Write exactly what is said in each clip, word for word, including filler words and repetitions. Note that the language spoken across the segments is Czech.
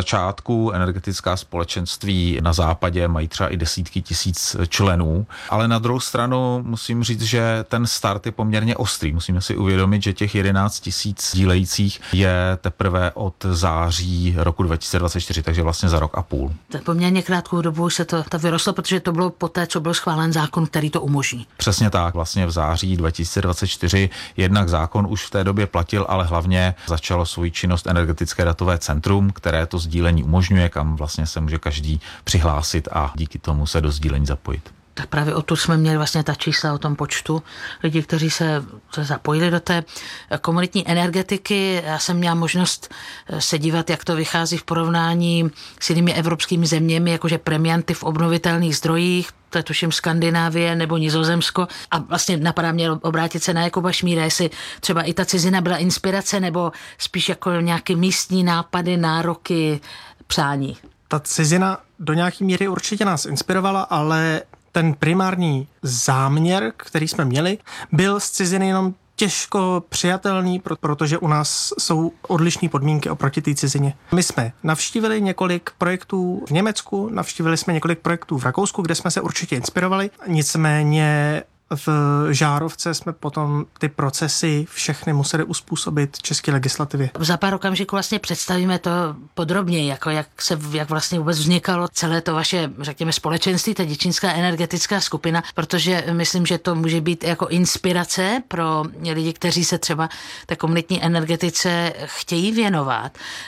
začátku. Energetická společenství na západě mají třeba i desítky tisíc členů, ale na druhou stranu musím říct, že ten start je poměrně ostrý. Musíme si uvědomit, že těch jedenáct tisíc dílejících je teprve od září roku dva tisíce dvacet čtyři, takže vlastně za rok a půl. Tak poměrně krátkou dobu se to, to vyrostlo, protože to bylo poté, co byl schválen zákon, který to umožní. Přesně tak, vlastně v září dva tisíce dvacet čtyři jednak zákon už v té době platil, ale hlavně začalo svou činnost Energetické datové centrum, které to sdílení umožňuje, kam vlastně se může každý přihlásit a díky tomu se do sdílení zapojit. Tak právě odtud jsme měli vlastně ta čísla o tom počtu lidí, kteří se, se zapojili do té komunitní energetiky. Já jsem měla možnost se dívat, jak to vychází v porovnání s jinými evropskými zeměmi, jakože premianty v obnovitelných zdrojích, to je tuším Skandinávie nebo Nizozemsko. A vlastně napadá mě obrátit se na Jakuba Šmíra, jestli třeba i ta cizina byla inspirace nebo spíš jako nějaké místní nápady, nároky, přání. Ta cizina do nějaké míry určitě nás inspirovala, ale ten primární záměr, který jsme měli, byl z ciziny jenom těžko přijatelný, protože u nás jsou odlišné podmínky oproti té cizině. My jsme navštívili několik projektů v Německu, navštívili jsme několik projektů v Rakousku, kde jsme se určitě inspirovali, nicméně v Žárovce jsme potom ty procesy všechny museli uspůsobit české legislativě. Za pár okamžiků vlastně představíme to podrobněji, jako jak se, jak vlastně vůbec vznikalo celé to vaše, řekněme, společenství, ta Děčínská energetická skupina, protože myslím, že to může být jako inspirace pro lidi, kteří se třeba té komunitní energetice chtějí věnovat.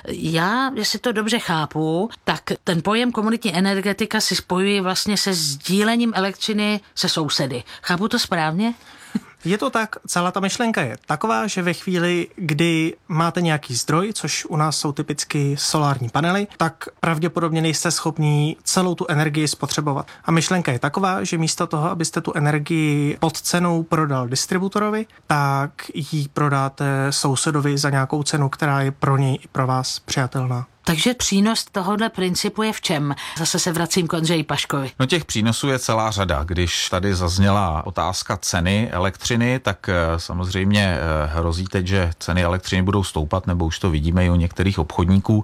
Já, jestli to dobře chápu, tak ten pojem komunitní energetika si spojuje vlastně se sdílením elektřiny se sousedy. Chápu to správně? Je to tak, celá ta myšlenka je taková, že ve chvíli, kdy máte nějaký zdroj, což u nás jsou typicky solární panely, tak pravděpodobně nejste schopní celou tu energii spotřebovat. A myšlenka je taková, že místo toho, abyste tu energii pod cenou prodal distributorovi, tak ji prodáte sousedovi za nějakou cenu, která je pro něj i pro vás přijatelná. Takže přínos tohohle principu je v čem? Zase se vracím k Ondřeji Paškovi. No těch přínosů je celá řada. Když tady zazněla otázka ceny elektřiny, tak samozřejmě hrozí teď, že ceny elektřiny budou stoupat, nebo už to vidíme i u některých obchodníků.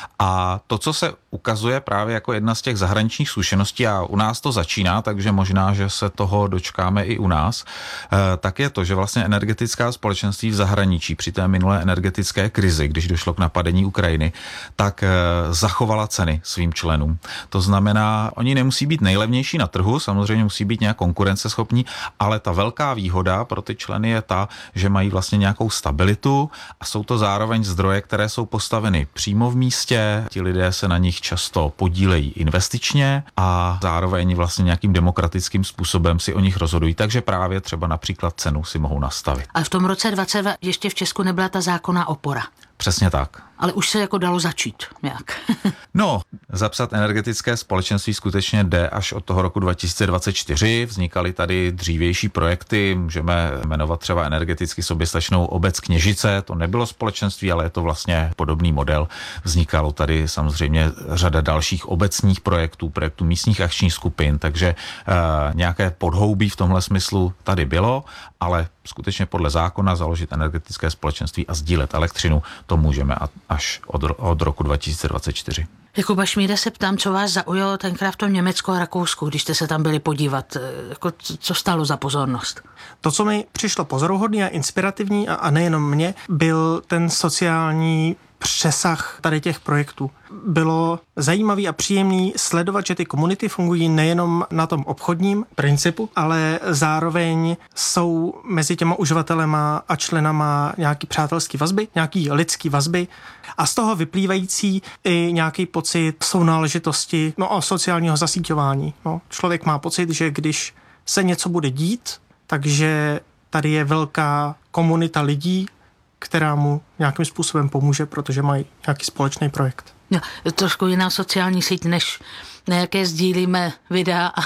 A to, co se ukazuje právě jako jedna z těch zahraničních zkušeností, a u nás to začíná, takže možná, že se toho dočkáme i u nás, tak je to, že vlastně energetická společenství v zahraničí při té minulé energetické krizi, když došlo k napadení Ukrajiny, tak zachovala ceny svým členům. To znamená, oni nemusí být nejlevnější na trhu, samozřejmě musí být nějak konkurenceschopní, ale ta velká výhoda pro ty členy je ta, že mají vlastně nějakou stabilitu a jsou to zároveň zdroje, které jsou postaveny přímo v místě, ti lidé se na nich často podílejí investičně a zároveň vlastně nějakým demokratickým způsobem si o nich rozhodují, takže právě třeba například cenu si mohou nastavit. A v tom roce dvacet dva ještě v Česku nebyla ta zákonná opora. Přesně tak. Ale už se jako dalo začít nějak. No, zapsat energetické společenství skutečně jde až od toho roku dva tisíce dvacet čtyři. Vznikaly tady dřívější projekty, můžeme jmenovat třeba energeticky soběstačnou obec Kněžice. To nebylo společenství, ale je to vlastně podobný model. Vznikalo tady samozřejmě řada dalších obecních projektů, projektů místních akčních skupin, takže eh, nějaké podhoubí v tomhle smyslu tady bylo, ale skutečně podle zákona založit energetické společenství a sdílet elektřinu, to můžeme až od, od roku dva tisíce dvacet čtyři. Jakuba Šmíde se ptám, co vás zaujalo tenkrát v tom Německu a Rakousku, když jste se tam byli podívat, jako co stálo za pozornost? To, co mi přišlo pozoruhodný a inspirativní, a, a nejenom mě, byl ten sociální přesah tady těch projektů. Bylo zajímavý a příjemný sledovat, že ty komunity fungují nejenom na tom obchodním principu, ale zároveň jsou mezi těma uživatelema a členama nějaký přátelský vazby, nějaký lidský vazby a z toho vyplývající i nějaký pocit sounáležitosti, no a sociálního zasíťování. No, člověk má pocit, že když se něco bude dít, takže tady je velká komunita lidí, která mu nějakým způsobem pomůže, protože mají nějaký společný projekt. No, trošku jiná sociální síť, než na jaké sdílíme videa a,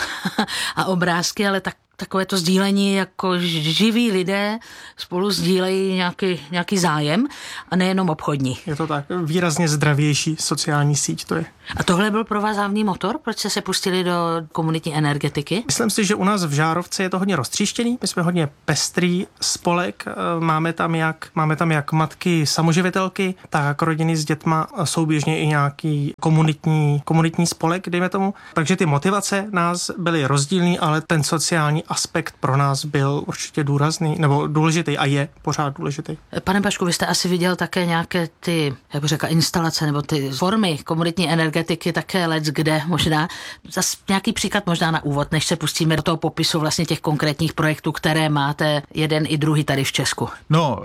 a obrázky, ale tak, takové to sdílení, jako živí lidé spolu sdílejí nějaký, nějaký zájem a nejenom obchodní. Je to tak, výrazně zdravější sociální síť to je. A tohle byl pro vás hlavní motor? Proč jste se pustili do komunitní energetiky? Myslím si, že u nás v Žárovce je to hodně roztříštěný. My jsme hodně pestrý spolek. Máme tam jak, máme tam jak matky samoživitelky, tak rodiny s dětma, souběžně i nějaký komunitní, komunitní spolek, dejme tomu. Takže ty motivace nás byly rozdílný, ale ten sociální aspekt pro nás byl určitě důrazný, nebo důležitý a je pořád důležitý. Pane Pašku, vy jste asi viděl také nějaké ty, jak bych řekla, instalace nebo ty formy komunitní energetiky, také lec kde možná. Zas nějaký příklad možná na úvod, než se pustíme do toho popisu vlastně těch konkrétních projektů, které máte jeden i druhý tady v Česku. No,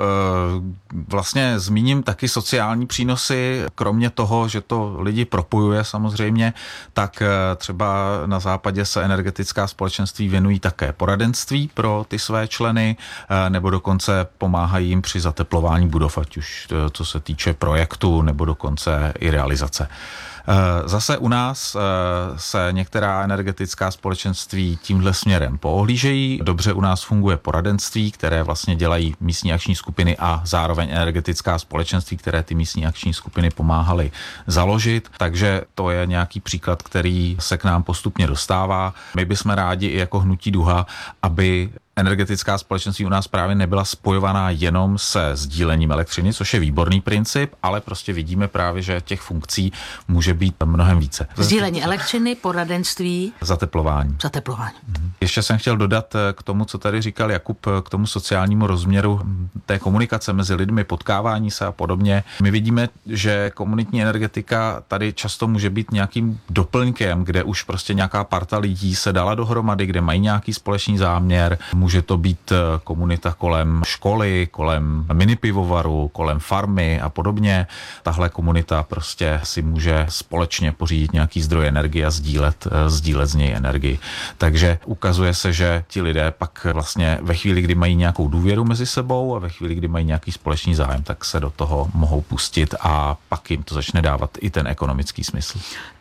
vlastně zmíním taky sociální přínosy, kromě toho, že to lidi propojuje samozřejmě, tak třeba na západě se energetická společenství věnují také poradenství pro ty své členy, nebo dokonce pomáhají jim při zateplování budov, ať už co se týče projektu, nebo dokonce i realizace. Zase u nás se některá energetická společenství tímhle směrem poohlížejí. Dobře u nás funguje poradenství, které vlastně dělají místní akční skupiny a zároveň energetická společenství, které ty místní akční skupiny pomáhaly založit. Takže to je nějaký příklad, který se k nám postupně dostává. My bychom rádi i jako Hnutí Duha, aby energetická společenství u nás právě nebyla spojovaná jenom se sdílením elektřiny, což je výborný princip, ale prostě vidíme právě, že těch funkcí může být mnohem více. Sdílení elektřiny, poradenství, zateplování. Zateplování. Ještě jsem chtěl dodat k tomu, co tady říkal Jakub, k tomu sociálnímu rozměru té komunikace mezi lidmi, potkávání se a podobně. My vidíme, že komunitní energetika tady často může být nějakým doplňkem, kde už prostě nějaká parta lidí se dala dohromady, kde mají nějaký společný záměr. Může to být komunita kolem školy, kolem minipivovaru, kolem farmy a podobně. Tahle komunita prostě si může společně pořídit nějaký zdroj energie a sdílet, sdílet z něj energii. Takže ukazuje se, že ti lidé pak vlastně ve chvíli, kdy mají nějakou důvěru mezi sebou a ve chvíli, kdy mají nějaký společný zájem, tak se do toho mohou pustit a pak jim to začne dávat i ten ekonomický smysl.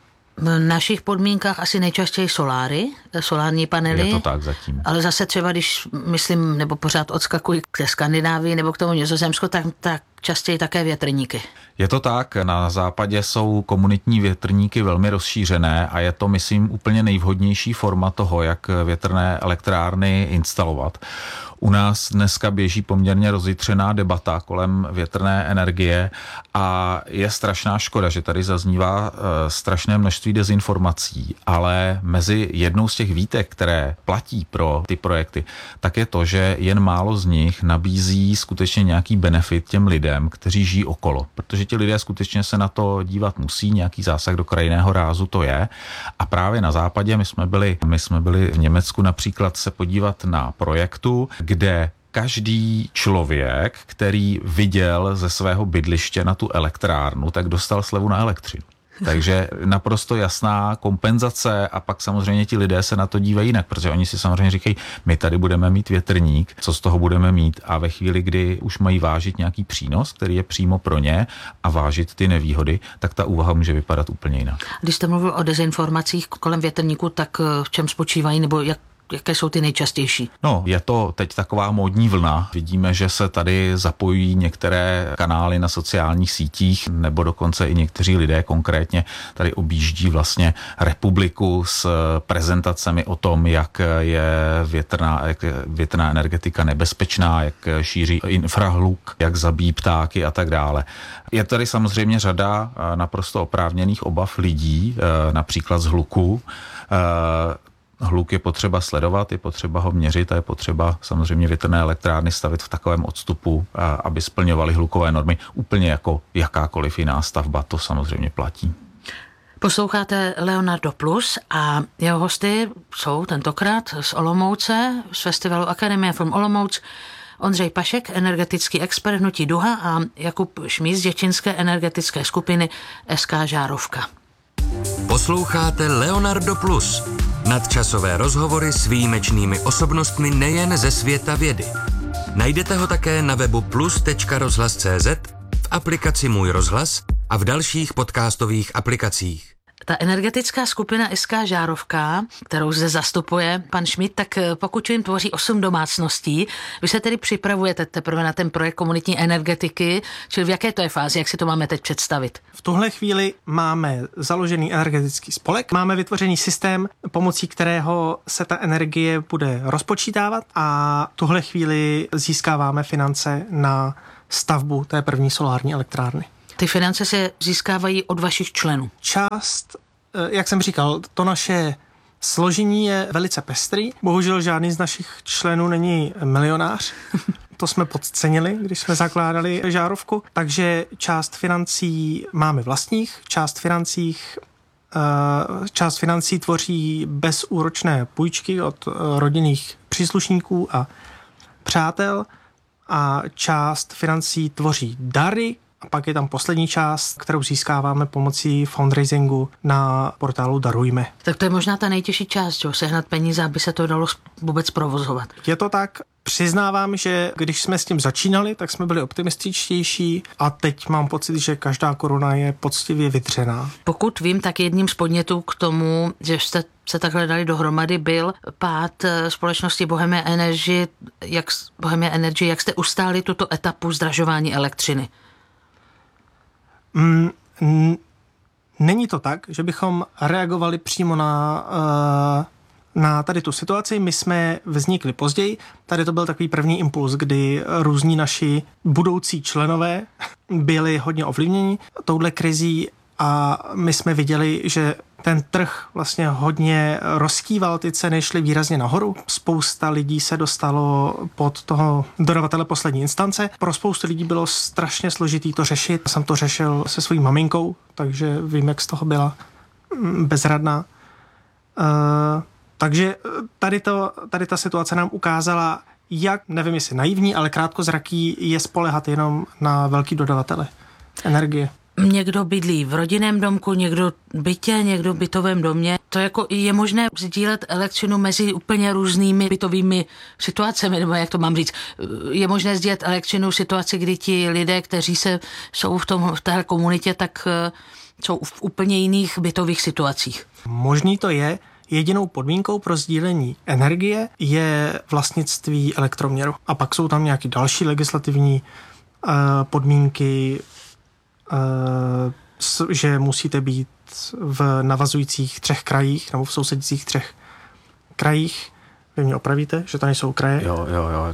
V našich podmínkách asi nejčastěji soláry, solární panely. Je to tak zatím. Ale zase třeba, když myslím, nebo pořád odskakuji k té Skandinávii nebo k tomu Nizozemsku, tak, tak častěji také větrníky. Je to tak, na západě jsou komunitní větrníky velmi rozšířené a je to, myslím, úplně nejvhodnější forma toho, jak větrné elektrárny instalovat. U nás dneska běží poměrně rozjitřená debata kolem větrné energie a je strašná škoda, že tady zaznívá e, strašné množství dezinformací, ale mezi jednou z těch výtek, které platí pro ty projekty, tak je to, že jen málo z nich nabízí skutečně nějaký benefit těm lidem, kteří žijí okolo, protože ti lidé skutečně se na to dívat musí, nějaký zásah do krajinného rázu to je. A právě na západě my jsme byli, my jsme byli v Německu například se podívat na projektu, kde každý člověk, který viděl ze svého bydliště na tu elektrárnu, tak dostal slevu na elektřinu. Takže naprosto jasná kompenzace a pak samozřejmě ti lidé se na to dívají jinak, protože oni si samozřejmě říkají, my tady budeme mít větrník, co z toho budeme mít a ve chvíli, kdy už mají vážit nějaký přínos, který je přímo pro ně a vážit ty nevýhody, tak ta úvaha může vypadat úplně jinak. Když jste mluvil o dezinformacích kolem větrníku, tak v čem spočívají nebo jak Jaké jsou ty nejčastější? No, je to teď taková módní vlna. Vidíme, že se tady zapojují některé kanály na sociálních sítích, nebo dokonce i někteří lidé konkrétně tady objíždí vlastně republiku s prezentacemi o tom, jak je větrná, jak je větrná energetika nebezpečná, jak šíří infrahluk, jak zabíjí ptáky a tak dále. Je tady samozřejmě řada naprosto oprávněných obav lidí, například z hluku. Hluk je potřeba sledovat, je potřeba ho měřit a je potřeba samozřejmě větrné elektrárny stavit v takovém odstupu, aby splňovaly hlukové normy, úplně jako jakákoliv jiná stavba, to samozřejmě platí. Posloucháte Leonardo Plus a jeho hosty jsou tentokrát z Olomouce, z festivalu Akademie from Olomouc, Ondřej Pašek, energetický expert Hnutí Duha a Jakub Šmíd z děčínské energetické skupiny S K Žárovka. Posloucháte Leonardo Plus. Nadčasové rozhovory s výjimečnými osobnostmi nejen ze světa vědy. Najdete ho také na webu plus tečka rozhlas tečka cé zet, v aplikaci Můj rozhlas a v dalších podcastových aplikacích. Ta energetická skupina S K Žárovka, kterou zde zastupuje pan Schmidt, tak pokud jim tvoří osm domácností, vy se tedy připravujete teprve na ten projekt komunitní energetiky, čili v jaké to je fázi, jak si to máme teď představit? V tuhle chvíli máme založený energetický spolek, máme vytvořený systém, pomocí kterého se ta energie bude rozpočítávat a v tuhle chvíli získáváme finance na stavbu té první solární elektrárny. Ty finance se získávají od vašich členů. Část, jak jsem říkal, to naše složení je velice pestrý. Bohužel žádný z našich členů není milionář. To jsme podcenili, když jsme zakládali Žárovku. Takže část financí máme vlastních, část financích část financí tvoří bezúročné půjčky od rodinných příslušníků a přátel a část financí tvoří dary. A pak je tam poslední část, kterou získáváme pomocí fundraisingu na portálu Darujme. Tak to je možná ta nejtěžší část, jo? Sehnat peníze, aby se to dalo vůbec provozovat. Je to tak. Přiznávám, že když jsme s tím začínali, tak jsme byli optimističtější a teď mám pocit, že každá koruna je poctivě vydřená. Pokud vím, tak jedním z podnětů k tomu, že jste se takhle dali dohromady, byl pád společnosti Bohemia Energy. Jak, Bohemia Energy, jak jste ustáli tuto etapu zdražování elektřiny? Mm, n- není to tak, že bychom reagovali přímo na, uh, na tady tu situaci. My jsme vznikli později. Tady to byl takový první impuls, kdy různí naši budoucí členové byli hodně ovlivněni touhle krizí a my jsme viděli, že ten trh vlastně hodně rozkýval, ty ceny šly výrazně nahoru. Spousta lidí se dostalo pod toho dodavatele poslední instance. Pro spoustu lidí bylo strašně složitý to řešit. Jsem to řešil se svojí maminkou, takže vím, jak z toho byla bezradná. Uh, takže tady, to, tady ta situace nám ukázala, jak, nevím jestli naivní, ale krátkozraký je spoléhat jenom na velký dodavatele energie. Někdo bydlí v rodinném domku, někdo bytě, někdo v bytovém domě. To jako je možné sdílet elektřinu mezi úplně různými bytovými situacemi, nebo jak to mám říct. Je možné sdílet elektřinu v situaci, kdy ti lidé, kteří se jsou v, tom, v téhle komunitě, tak jsou v úplně jiných bytových situacích. Možný to je. Jedinou podmínkou pro sdílení energie je vlastnictví elektroměru. A pak jsou tam nějaké další legislativní uh, podmínky, že musíte být v navazujících třech krajích nebo v sousedících třech krajích. Vy mě opravíte, že to nejsou kraje? Jo, jo, jo.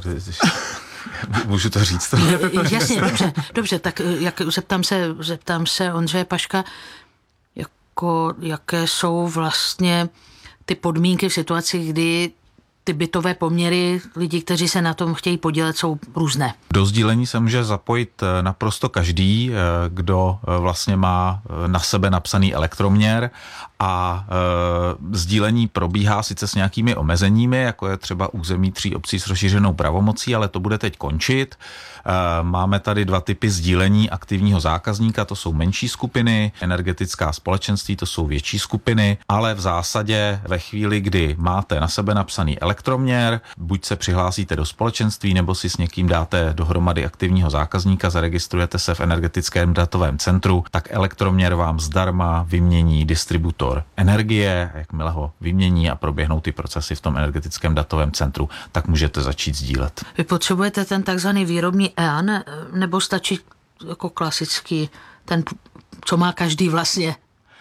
Můžu to říct? To? Jasně, dobře, dobře, tak jak zeptám se, zeptám se Ondřeje Paška, jako, jaké jsou vlastně ty podmínky v situaci, kdy ty bytové poměry lidí, kteří se na tom chtějí podílet, jsou různé. Do sdílení se může zapojit naprosto každý, kdo vlastně má na sebe napsaný elektroměr a e, sdílení probíhá sice s nějakými omezeními, jako je třeba území tří obcí s rozšířenou pravomocí, ale to bude teď končit. E, máme tady dva typy sdílení aktivního zákazníka, to jsou menší skupiny, energetická společenství, to jsou větší skupiny, ale v zásadě ve chvíli, kdy máte na sebe napsaný elektroměr, buď se přihlásíte do společenství, nebo si s někým dáte dohromady aktivního zákazníka, zaregistrujete se v energetickém datovém centru, tak elektroměr vám zdarma vymění distributor energie, jakmile ho vymění a proběhnou ty procesy v tom energetickém datovém centru, tak můžete začít sdílet. Vy potřebujete ten takzvaný výrobní E A N, nebo stačí jako klasický, ten, co má každý vlastně?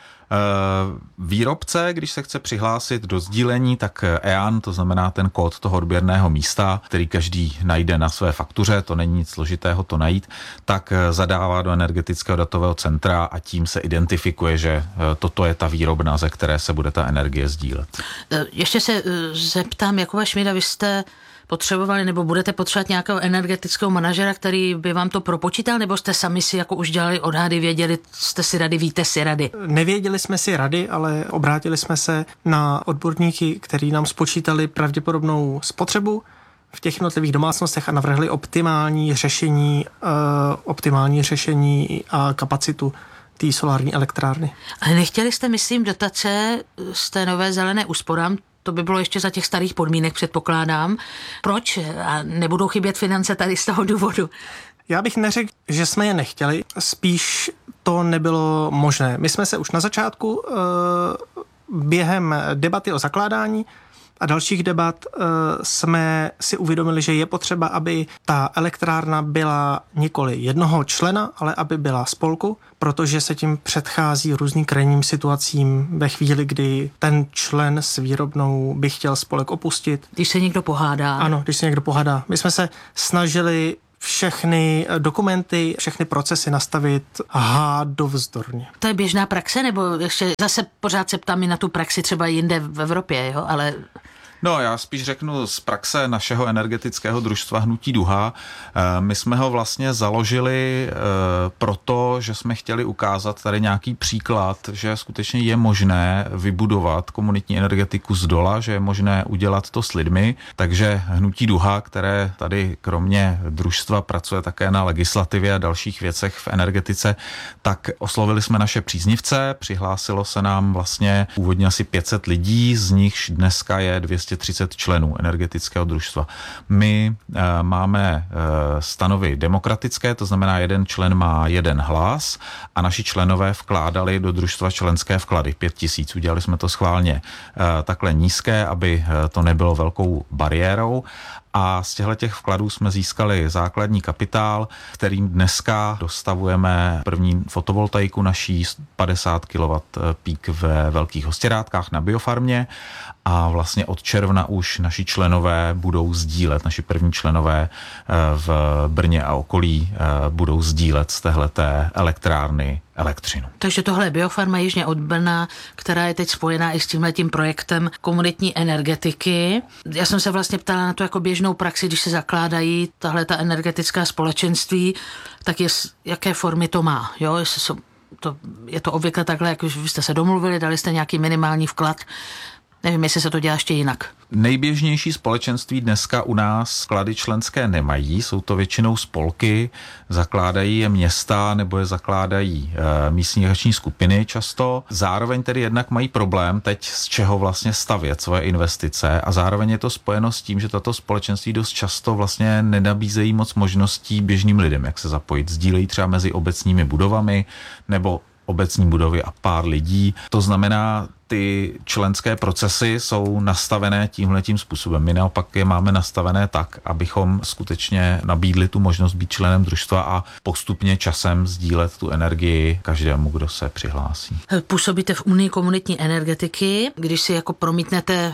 Výrobce, když se chce přihlásit do sdílení, tak E A N, to znamená ten kód toho odběrného místa, který každý najde na své faktuře, to není nic složitého to najít, tak zadává do energetického datového centra a tím se identifikuje, že toto je ta výrobna, ze které se bude ta energie sdílet. Ještě se zeptám, Jakuba Šmída, vy jste potřebovali nebo budete potřebovat nějakého energetického manažera, který by vám to propočítal, nebo jste sami si jako už dělali odhady, věděli, jste si rady, víte si rady? Nevěděli jsme si rady, ale obrátili jsme se na odborníky, kteří nám spočítali pravděpodobnou spotřebu v těch jednotlivých domácnostech a navrhli optimální řešení, uh, optimální řešení a kapacitu té solární elektrárny. Ale nechtěli jste, myslím, dotace z té nové zelené úsporám? To by bylo ještě za těch starých podmínek, předpokládám. Proč? A nebudou chybět finance tady z toho důvodu? Já bych neřekl, že jsme je nechtěli, spíš to nebylo možné. My jsme se už na začátku během debaty o zakládání a dalších debat jsme si uvědomili, že je potřeba, aby ta elektrárna byla nikoli jednoho člena, ale aby byla spolku, protože se tím předchází různým krajním situacím ve chvíli, kdy ten člen s výrobnou by chtěl spolek opustit. Když se někdo pohádá. Ano, když se někdo pohádá. My jsme se snažili všechny dokumenty, všechny procesy nastavit hádovzdorně. To je běžná praxe, nebo ještě zase pořád se ptám i na tu praxi třeba jinde v Evropě, jo, ale... No, já spíš řeknu z praxe našeho energetického družstva Hnutí Duha. My jsme ho vlastně založili proto, že jsme chtěli ukázat tady nějaký příklad, že skutečně je možné vybudovat komunitní energetiku z dola, že je možné udělat to s lidmi. Takže Hnutí Duha, které tady kromě družstva pracuje také na legislativě a dalších věcech v energetice, tak oslovili jsme naše příznivce, přihlásilo se nám vlastně původně asi pět set lidí, z nichž dneska je dvě stě třicet členů energetického družstva. My e, máme e, stanovy demokratické, to znamená, jeden člen má jeden hlas a naši členové vkládali do družstva členské vklady pět tisíc. Udělali jsme to schválně e, takhle nízké, aby e, to nebylo velkou bariérou. A z těchto těch vkladů jsme získali základní kapitál, kterým dneska dostavujeme první fotovoltaiku naší padesát kilowattů pík ve Velkých Hostěrátkách na biofarmě a vlastně od června už naši členové budou sdílet, naši první členové v Brně a okolí budou sdílet z téhleté elektrárny elektřinu. Takže tohle je biofarma jižně od Brna, která je teď spojená i s tímhletím projektem komunitní energetiky. Já jsem se vlastně ptala na to jako běžnou praxi, když se zakládají tahle ta energetická společenství, tak je, jaké formy to má, jo, jestli jsou, to, je to obvykle takhle, jak už jste se domluvili, dali jste nějaký minimální vklad. Nevím, jestli se to dělá ještě jinak. Nejběžnější společenství dneska u nás sklady členské nemají, jsou to většinou spolky, zakládají je města nebo je zakládají e, místní akční skupiny často. Zároveň tedy jednak mají problém teď z čeho vlastně stavět svoje investice a zároveň je to spojeno s tím, že tato společenství dost často vlastně nenabízejí moc možností běžným lidem, jak se zapojit. Sdílejí třeba mezi obecními budovami nebo obecní budovy a pár lidí. To znamená, ty členské procesy jsou nastavené tímhletím způsobem. My naopak je máme nastavené tak, abychom skutečně nabídli tu možnost být členem družstva a postupně časem sdílet tu energii každému, kdo se přihlásí. Působíte v Unii komunitní energetiky. Když si jako promítnete,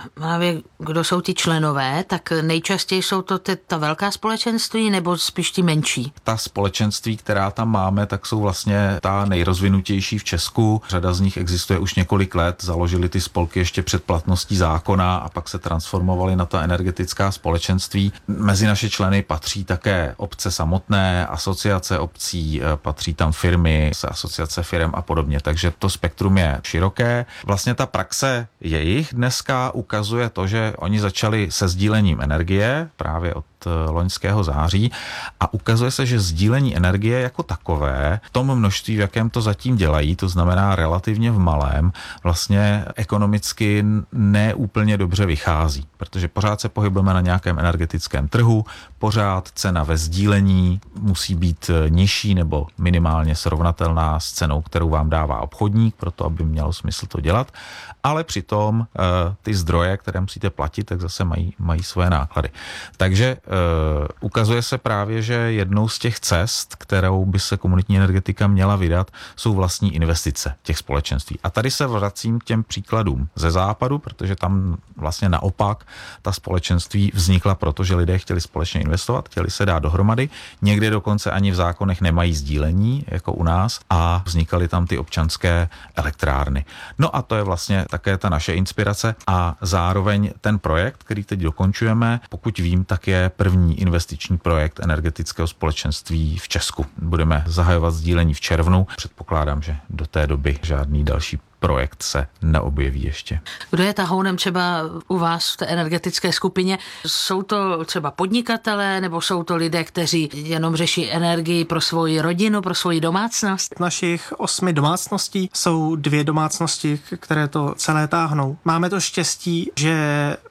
kdo jsou ti členové, tak nejčastěji jsou to ty, ta velká společenství nebo spíš ti menší? Ta společenství, která tam máme, tak jsou vlastně ta nejrozvinutější v Česku. Řada z nich existuje už několik let. Založili ty spolky ještě před platností zákona a pak se transformovaly na ta energetická společenství. Mezi naše členy patří také obce samotné, asociace obcí, patří tam firmy, asociace firem a podobně, takže to spektrum je široké. Vlastně ta praxe jejich dneska ukazuje to, že oni začali se sdílením energie právě od loňského září a ukazuje se, že sdílení energie jako takové v tom množství, v jakém to zatím dělají, to znamená relativně v malém, vlastně ekonomicky ne úplně dobře vychází, protože pořád se pohybujeme na nějakém energetickém trhu, pořád cena ve sdílení musí být nižší nebo minimálně srovnatelná s cenou, kterou vám dává obchodník, proto aby mělo smysl to dělat, ale přitom ty zdroje, které musíte platit, tak zase mají, mají svoje náklady. Takže Uh, ukazuje se právě, že jednou z těch cest, kterou by se komunitní energetika měla vydat, jsou vlastní investice těch společenství. A tady se vracím k těm příkladům ze západu, protože tam vlastně naopak ta společenství vznikla proto, že lidé chtěli společně investovat, chtěli se dát dohromady. Někdy dokonce ani v zákonech nemají sdílení, jako u nás, a vznikaly tam ty občanské elektrárny. No a to je vlastně také ta naše inspirace a zároveň ten projekt, který teď dokončujeme, pokud vím, tak je první investiční projekt energetického společenství v Česku. Budeme zahajovat sdílení v červnu. Předpokládám, že do té doby žádný další projekt se neobjeví ještě. Kdo je tahounem třeba u vás v té energetické skupině? Jsou to třeba podnikatelé nebo jsou to lidé, kteří jenom řeší energii pro svoji rodinu, pro svoji domácnost? Z našich osmi domácností jsou dvě domácnosti, které to celé táhnou. Máme to štěstí, že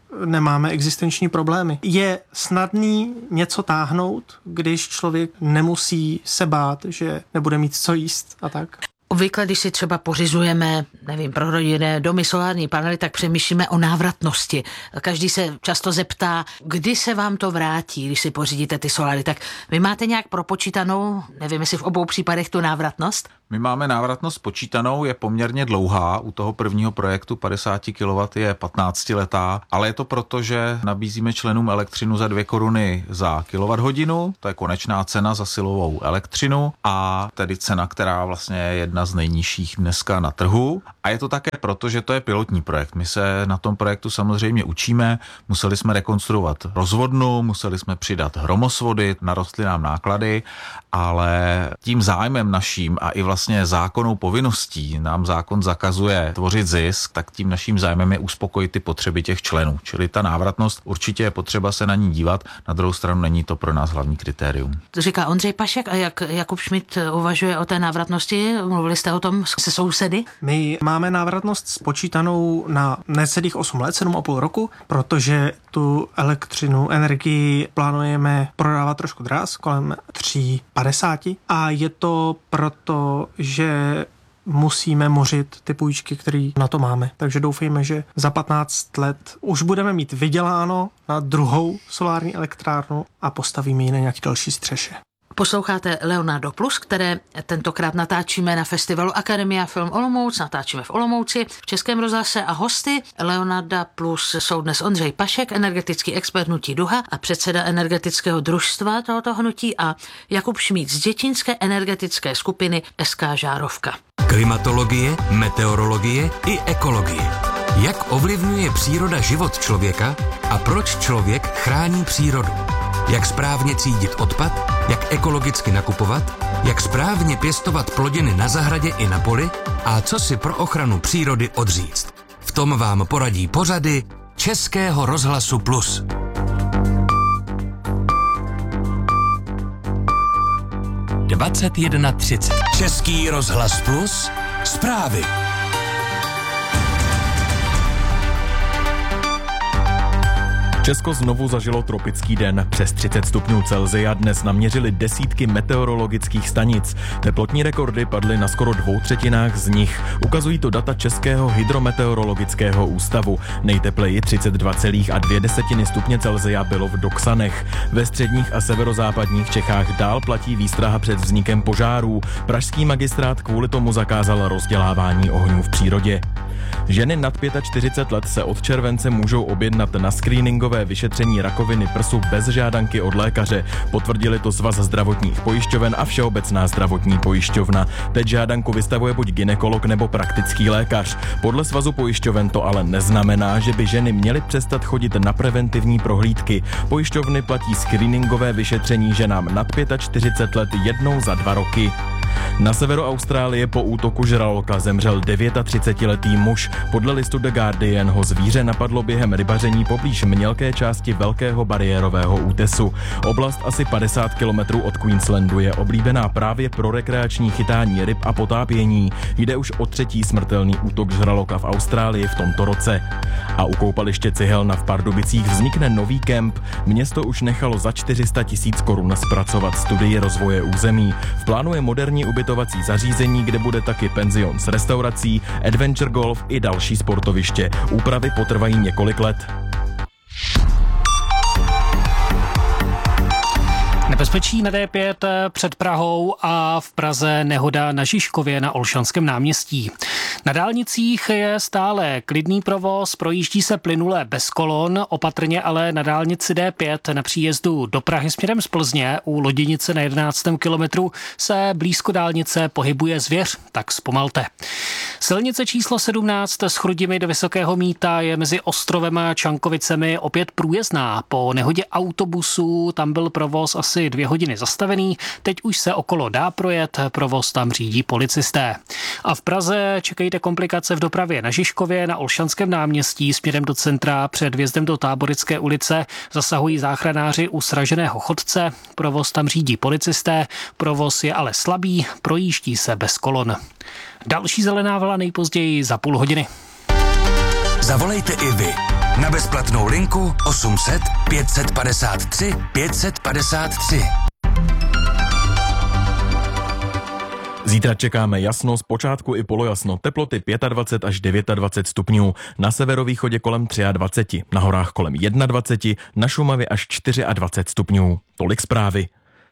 nemáme existenční problémy. Je snadný něco táhnout, když člověk nemusí se bát, že nebude mít co jíst a tak. Obvykle, když si třeba pořizujeme, nevím, pro rodinné domy, solární panely, tak přemýšlíme o návratnosti. Každý se často zeptá, kdy se vám to vrátí, když si pořídíte ty soláry. Tak vy máte nějak propočítanou, nevím, jestli v obou případech tu návratnost? My máme návratnost počítanou, je poměrně dlouhá. U toho prvního projektu padesát kilowattů je patnáctiletá, ale je to proto, že nabízíme členům elektřinu za dvě koruny za kilowatthodinu, to je konečná cena za silovou elektřinu a tedy cena, která vlastně je jedna z nejnižších dneska na trhu. A je to také proto, že to je pilotní projekt. My se na tom projektu samozřejmě učíme, museli jsme rekonstruovat rozvodnu, museli jsme přidat hromosvody, narostly nám náklady, ale tím zájmem naším a i vlastně zákonnou povinností nám zákon zakazuje tvořit zisk, tak tím naším zájmem je uspokojit ty potřeby těch členů. Čili ta návratnost určitě je potřeba se na ní dívat, na druhou stranu není to pro nás hlavní kritérium. To říká Ondřej Pašek a jak Jakub Schmidt uvažuje o té návratnosti? Mluvili jste o tom se sousedy? My máme návratnost spočítanou na necelých osm let, sedm a půl roku, protože tu elektřinu, energii plánujeme prodávat trošku dráz, kolem tři padesát. A je to proto, že musíme mořit ty půjčky, které na to máme. Takže doufejme, že za patnáct let už budeme mít vyděláno na druhou solární elektrárnu a postavíme ji na nějaký další střeše. Posloucháte Leonardo Plus, které tentokrát natáčíme na festivalu Akademia Film Olomouc, natáčíme v Olomouci v Českém rozhlase a hosty Leonarda Plus jsou dnes Ondřej Pašek, energetický expert hnutí Duha a předseda energetického družstva tohoto hnutí a Jakub Šmíd z děčínské energetické skupiny S K Žárovka. Klimatologie, meteorologie i ekologie. Jak ovlivňuje příroda život člověka a proč člověk chrání přírodu? Jak správně třídit odpad, jak ekologicky nakupovat, jak správně pěstovat plodiny na zahradě i na poli a co si pro ochranu přírody odříct. V tom vám poradí pořady Českého rozhlasu Plus. dvacet jedna třicet. Český rozhlas Plus. Zprávy. Česko znovu zažilo tropický den. Přes třicet stupňů Celsia dnes naměřili desítky meteorologických stanic. Teplotní rekordy padly na skoro dvou třetinách z nich. Ukazují to data Českého hydrometeorologického ústavu. Nejtepleji třicet dva celá dvě stupně Celsia bylo v Doksanech. Ve středních a severozápadních Čechách dál platí výstraha před vznikem požárů. Pražský magistrát kvůli tomu zakázal rozdělávání ohňů v přírodě. Ženy nad čtyřicet pět let se od července můžou objednat na screeningové vyšetření rakoviny prsu bez žádanky od lékaře. Potvrdili to Svaz zdravotních pojišťoven a Všeobecná zdravotní pojišťovna. Teď žádanku vystavuje buď gynekolog nebo praktický lékař. Podle Svazu pojišťoven to ale neznamená, že by ženy měly přestat chodit na preventivní prohlídky. Pojišťovny platí screeningové vyšetření ženám nad čtyřicet pět let jednou za dva roky. Na severu Austrálie po útoku žraloka zemřel třicetidevětiletý muž. Podle listu The Guardian ho zvíře napadlo během rybaření poblíž mělké části Velkého bariérového útesu. Oblast asi padesát kilometrů od Queenslandu je oblíbená právě pro rekreační chytání ryb a potápění. Jde už o třetí smrtelný útok žraloka v Austrálii v tomto roce. A u koupaliště Cihelna v Pardubicích vznikne nový kemp. Město už nechalo za čtyři sta tisíc korun zpracovat studii rozvoje území. V plánu je moderní ubytovací zařízení, kde bude taky penzion s restaurací, adventure golf i další sportoviště. Úpravy potrvají několik let. Nebezpečí na D pět před Prahou a v Praze nehoda na Žižkově na Olšanském náměstí. Na dálnicích je stále klidný provoz, projíždí se plynule bez kolon, opatrně ale na dálnici D pět na příjezdu do Prahy směrem z Plzně u Loděnice na jedenáctém kilometru se blízko dálnice pohybuje zvěř, tak zpomalte. Silnice číslo sedmnáct s Chrudimi do Vysokého Mýta je mezi Ostrovem a Čankovicemi opět průjezdná. Po nehodě autobusů tam byl provoz asi dvě hodiny zastavený, teď už se okolo dá projet, provoz tam řídí policisté. A v Praze čekejte komplikace v dopravě na Žižkově, na Olšanském náměstí směrem do centra před vjezdem do Táborické ulice. Zasahují záchranáři u sraženého chodce, provoz tam řídí policisté, provoz je ale slabý, projíždí se bez kolon. Další zelená vlna nejpozději za půl hodiny. Zavolejte i vy. Na bezplatnou linku osm set pět padesát tři pět padesát tři. Zítra čekáme jasno, zpočátku i polojasno, teploty dvacet pět až dvacet devět stupňů, na severovýchodě kolem dvacet tři, na horách kolem dvacet jedna, na Šumavě až dvacet čtyři stupňů. Tolik zprávy.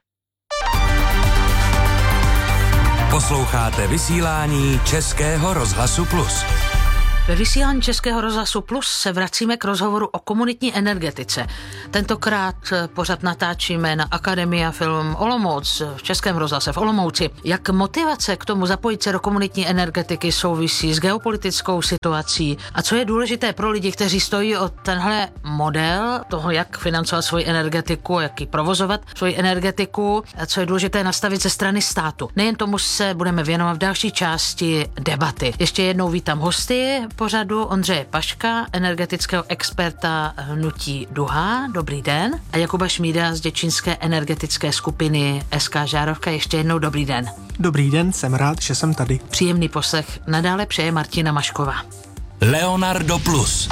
Posloucháte vysílání Českého rozhlasu Plus. Ve vysílání Českého rozhlasu Plus se vracíme k rozhovoru o komunitní energetice. Tentokrát pořad natáčíme na Akademia Film Olomouc v Českém rozhlase v Olomouci. Jak motivace k tomu zapojit se do komunitní energetiky souvisí s geopolitickou situací a co je důležité pro lidi, kteří stojí o tenhle model toho, jak financovat svoji energetiku, jak ji provozovat svoji energetiku a co je důležité nastavit ze strany státu. Nejen tomu se budeme věnovat v další části debaty. Ještě jednou vítám hosty pořadu Ondřeje Paška, energetického experta hnutí Duha. Dobrý den. A Jakuba Šmída z děčínské energetické skupiny S K Žárovka. Ještě jednou dobrý den. Dobrý den, jsem rád, že jsem tady. Příjemný poslech nadále přeje Martina Mašková. Leonardo Plus.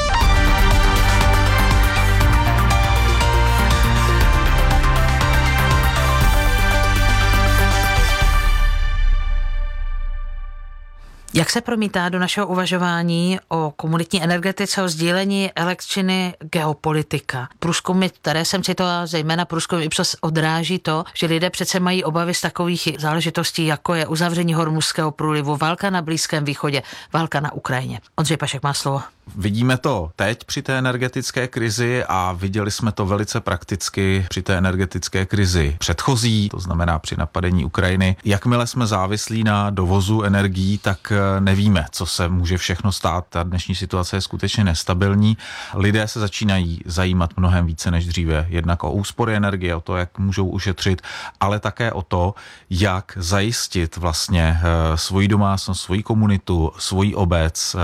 Jak se promítá do našeho uvažování o komunitní energetice, o sdílení elektřiny geopolitika? Průzkumy, které jsem citovala, zejména průzkumy Ipsos, odráží to, že lidé přece mají obavy z takových záležitostí, jako je uzavření Hormuzského průlivu, válka na Blízkém východě, válka na Ukrajině. Ondřej Pašek má slovo. Vidíme to teď při té energetické krizi a viděli jsme to velice prakticky při té energetické krizi předchozí, to znamená při napadení Ukrajiny. Jakmile jsme závislí na dovozu energií, tak nevíme, co se může všechno stát. Ta dnešní situace je skutečně nestabilní. Lidé se začínají zajímat mnohem více než dříve. Jednak o úspory energie, o to, jak můžou ušetřit, ale také o to, jak zajistit vlastně svoji domácnost, svoji komunitu, svoji obec,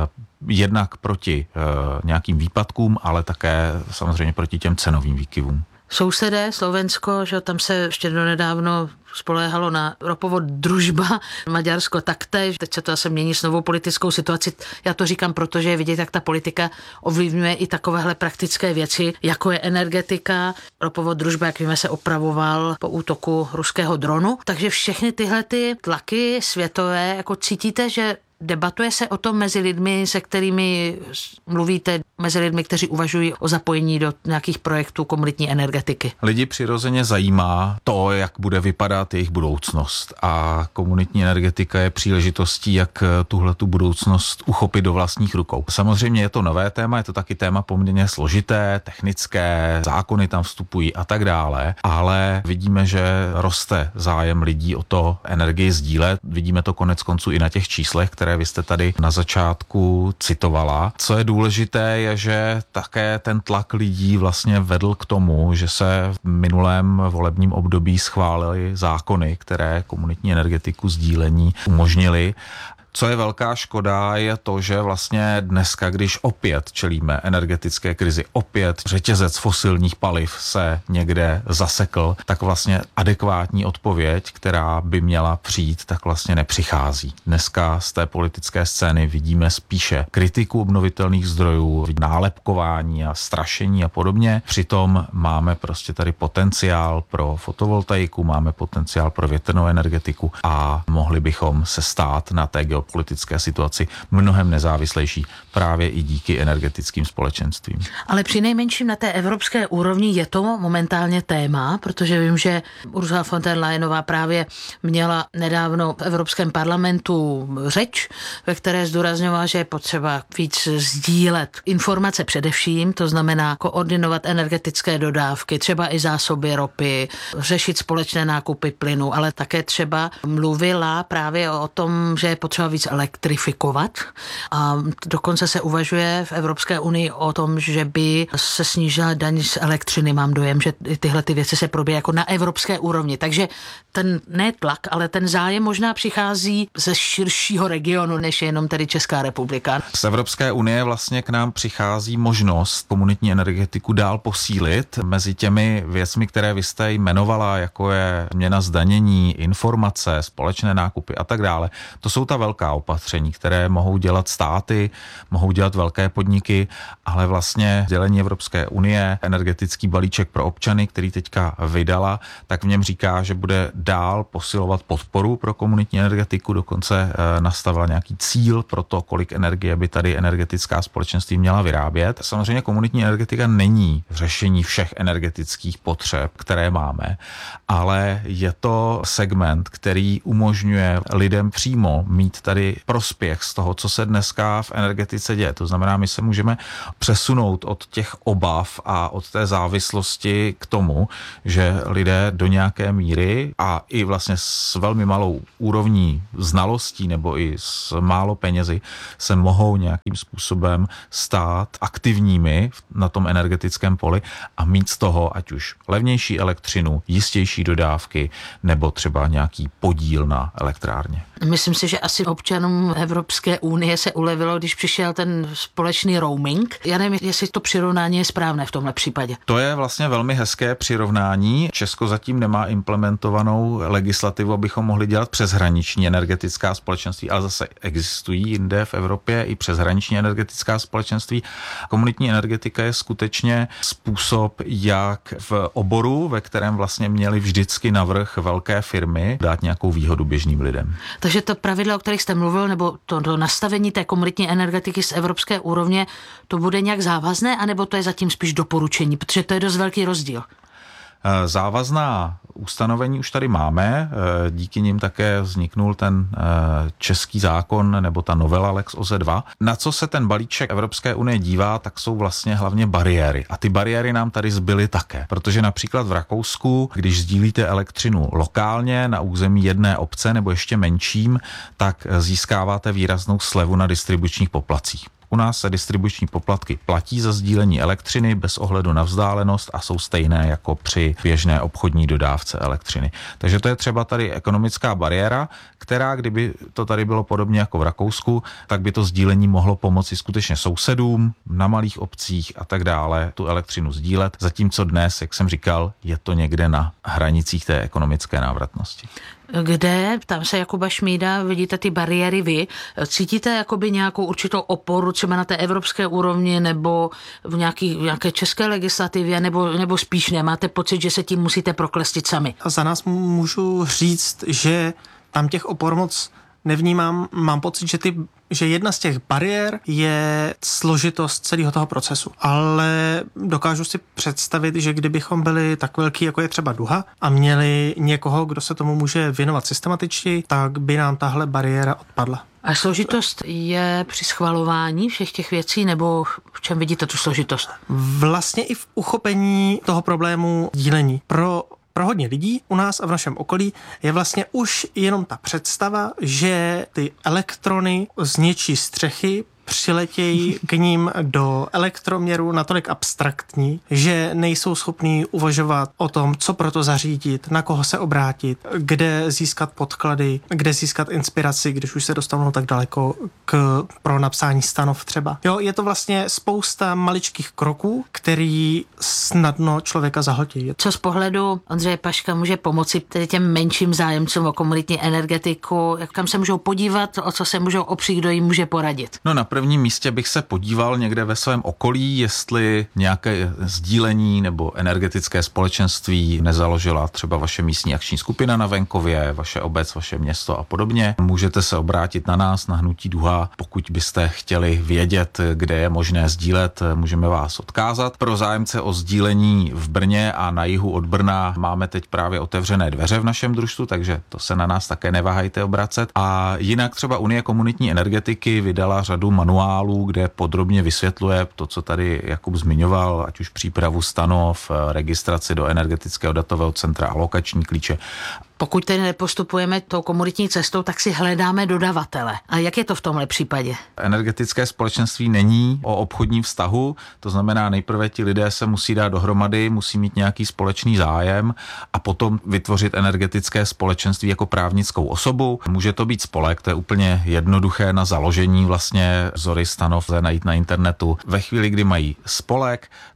jednak proti e, nějakým výpadkům, ale také samozřejmě proti těm cenovým výkyvům. Sousedé, Slovensko, že tam se ještě donedávno spoléhalo na ropovod Družba, Maďarsko taktéž. Teď se to asi mění s novou politickou situaci. Já to říkám, protože je vidět, jak ta politika ovlivňuje i takovéhle praktické věci, jako je energetika. Ropovod Družba, jak víme, se opravoval po útoku ruského dronu. Takže všechny tyhle ty tlaky světové, jako cítíte, že debatuje se o tom mezi lidmi, se kterými mluvíte, mezi lidmi, kteří uvažují o zapojení do nějakých projektů komunitní energetiky? Lidi přirozeně zajímá to, jak bude vypadat jejich budoucnost a komunitní energetika je příležitostí, jak tuhletu budoucnost uchopit do vlastních rukou. Samozřejmě je to nové téma, je to taky téma poměrně složité, technické, zákony tam vstupují a tak dále, ale vidíme, že roste zájem lidí o to energii sdílet. Vidíme to konec konců i na těch číslech, které vy jste tady na začátku citovala. Co je důležité, je, že také ten tlak lidí vlastně vedl k tomu, že se v minulém volebním období schválily zákony, které komunitní energetiku sdílení umožnily. Co je velká škoda, je to, že vlastně dneska, když opět čelíme energetické krizi, opět řetězec fosilních paliv se někde zasekl, tak vlastně adekvátní odpověď, která by měla přijít, tak vlastně nepřichází. Dneska z té politické scény vidíme spíše kritiku obnovitelných zdrojů, nálepkování a strašení a podobně. Přitom máme prostě tady potenciál pro fotovoltaiku, máme potenciál pro větrnou energetiku a mohli bychom se stát na té politické situaci mnohem nezávislejší právě i díky energetickým společenstvím. Ale přinejmenším na té evropské úrovni je to momentálně téma, protože vím, že Ursula von der Leyenová právě měla nedávno v Evropském parlamentu řeč, ve které zdůrazňovala, že je potřeba víc sdílet informace především, to znamená koordinovat energetické dodávky, třeba i zásoby ropy, řešit společné nákupy plynu, ale také třeba mluvila právě o tom, že je potřeba víc elektrifikovat a dokonce se uvažuje v Evropské unii o tom, že by se snížila daň z elektřiny. Mám dojem, že tyhle ty věci se probíhají jako na evropské úrovni. Takže ten ne tlak, ale ten zájem možná přichází ze širšího regionu, než jenom tedy Česká republika. Z Evropské unie vlastně k nám přichází možnost komunitní energetiku dál posílit. Mezi těmi věcmi, které vy jste jmenovala, jako je změna zdanění, informace, společné nákupy a tak dále, to jsou ta velká velká opatření, které mohou dělat státy, mohou dělat velké podniky, ale vlastně dělení Evropské unie, energetický balíček pro občany, který teďka vydala, tak v něm říká, že bude dál posilovat podporu pro komunitní energetiku, dokonce nastavila nějaký cíl pro to, kolik energie by tady energetická společenství měla vyrábět. Samozřejmě komunitní energetika není řešení všech energetických potřeb, které máme, ale je to segment, který umožňuje lidem přímo mít tady prospěch z toho, co se dneska v energetice děje. To znamená, my se můžeme přesunout od těch obav a od té závislosti k tomu, že lidé do nějaké míry a i vlastně s velmi malou úrovní znalostí nebo i s málo penězi se mohou nějakým způsobem stát aktivními na tom energetickém poli a mít z toho ať už levnější elektřinu, jistější dodávky nebo třeba nějaký podíl na elektrárně. Myslím si, že asi občanům Evropské unie se ulevilo, když přišel ten společný roaming. Já nevím, jestli to přirovnání je správné v tomhle případě. To je vlastně velmi hezké přirovnání. Česko zatím nemá implementovanou legislativu, abychom mohli dělat přeshraniční energetická společenství, ale zase existují jinde v Evropě i přeshraniční energetická společenství. Komunitní energetika je skutečně způsob, jak v oboru, ve kterém vlastně měli vždycky navrch velké firmy, dát nějakou výhodu běžným lidem. Takže to pravidla, o kterých jste mluvil, nebo to, to nastavení té komunitní energetiky z evropské úrovně, to bude nějak závazné, anebo to je zatím spíš doporučení, protože to je dost velký rozdíl? Závazná ustanovení už tady máme, díky nim také vzniknul ten český zákon nebo ta novela Lex O Z E dva. Na co se ten balíček Evropské unie dívá, tak jsou vlastně hlavně bariéry. A ty bariéry nám tady zbyly také, protože například v Rakousku, když sdílíte elektřinu lokálně na území jedné obce nebo ještě menším, tak získáváte výraznou slevu na distribučních poplatcích. U nás se distribuční poplatky platí za sdílení elektřiny bez ohledu na vzdálenost a jsou stejné jako při běžné obchodní dodávce elektřiny. Takže to je třeba tady ekonomická bariéra, která, kdyby to tady bylo podobně jako v Rakousku, tak by to sdílení mohlo pomoci skutečně sousedům na malých obcích a tak dále tu elektřinu sdílet, zatímco dnes, jak jsem říkal, je to někde na hranicích té ekonomické návratnosti. Kde, tam se Jakuba Šmída, vidíte ty bariéry vy, cítíte jakoby nějakou určitou oporu třeba na té evropské úrovni nebo v nějaký, nějaké české legislativě, nebo, nebo spíš nemáte pocit, že se tím musíte proklestit sami? A za nás můžu říct, že tam těch opor moc nevnímám. Mám pocit, že, ty, že jedna z těch bariér je složitost celého toho procesu. Ale dokážu si představit, že kdybychom byli tak velký, jako je třeba Duha, a měli někoho, kdo se tomu může věnovat systematičtěji, tak by nám tahle bariéra odpadla. A složitost je při schvalování všech těch věcí, nebo v čem vidíte tu složitost? Vlastně i v uchopení toho problému dílení. Pro Pro hodně lidí u nás a v našem okolí je vlastně už jenom ta představa, že ty elektrony z něčí střechy přiletějí k ním do elektroměru natolik abstraktní, že nejsou schopní uvažovat o tom, co pro to zařídit, na koho se obrátit, kde získat podklady, kde získat inspiraci, když už se dostanou tak daleko k, pro napsání stanov třeba. Jo, je to vlastně spousta maličkých kroků, který snadno člověka zahltí. Co z pohledu Ondřeje Paška může pomoci tedy těm menším zájemcům o komunitní energetiku, jak kam se můžou podívat, o co se můžou opřít, kdo jim může poradit? No na prvním místě bych se podíval někde ve svém okolí, jestli nějaké sdílení nebo energetické společenství nezaložila třeba vaše místní akční skupina na venkově, vaše obec, vaše město a podobně. Můžete se obrátit na nás, na Hnutí Duha, pokud byste chtěli vědět, kde je možné sdílet, můžeme vás odkázat. Pro zájemce o sdílení v Brně a na jihu od Brna máme teď právě otevřené dveře v našem družstvu, takže to se na nás také neváhejte obracet. A jinak třeba Unie komunitní energetiky vydala řadu manuálů, kde podrobně vysvětluje to, co tady Jakub zmiňoval, ať už přípravu stanov, registraci do energetického datového centra, alokační klíče. Pokud tedy nepostupujeme tou komunitní cestou, tak si hledáme dodavatele. A jak je to v tomhle případě? Energetické společenství není o obchodním vztahu, to znamená nejprve ti lidé se musí dát dohromady, musí mít nějaký společný zájem a potom vytvořit energetické společenství jako právnickou osobu. Může to být spolek, to je úplně jednoduché na založení, vlastně vzory stanov najít na internetu. Ve chvíli, kdy mají spolek,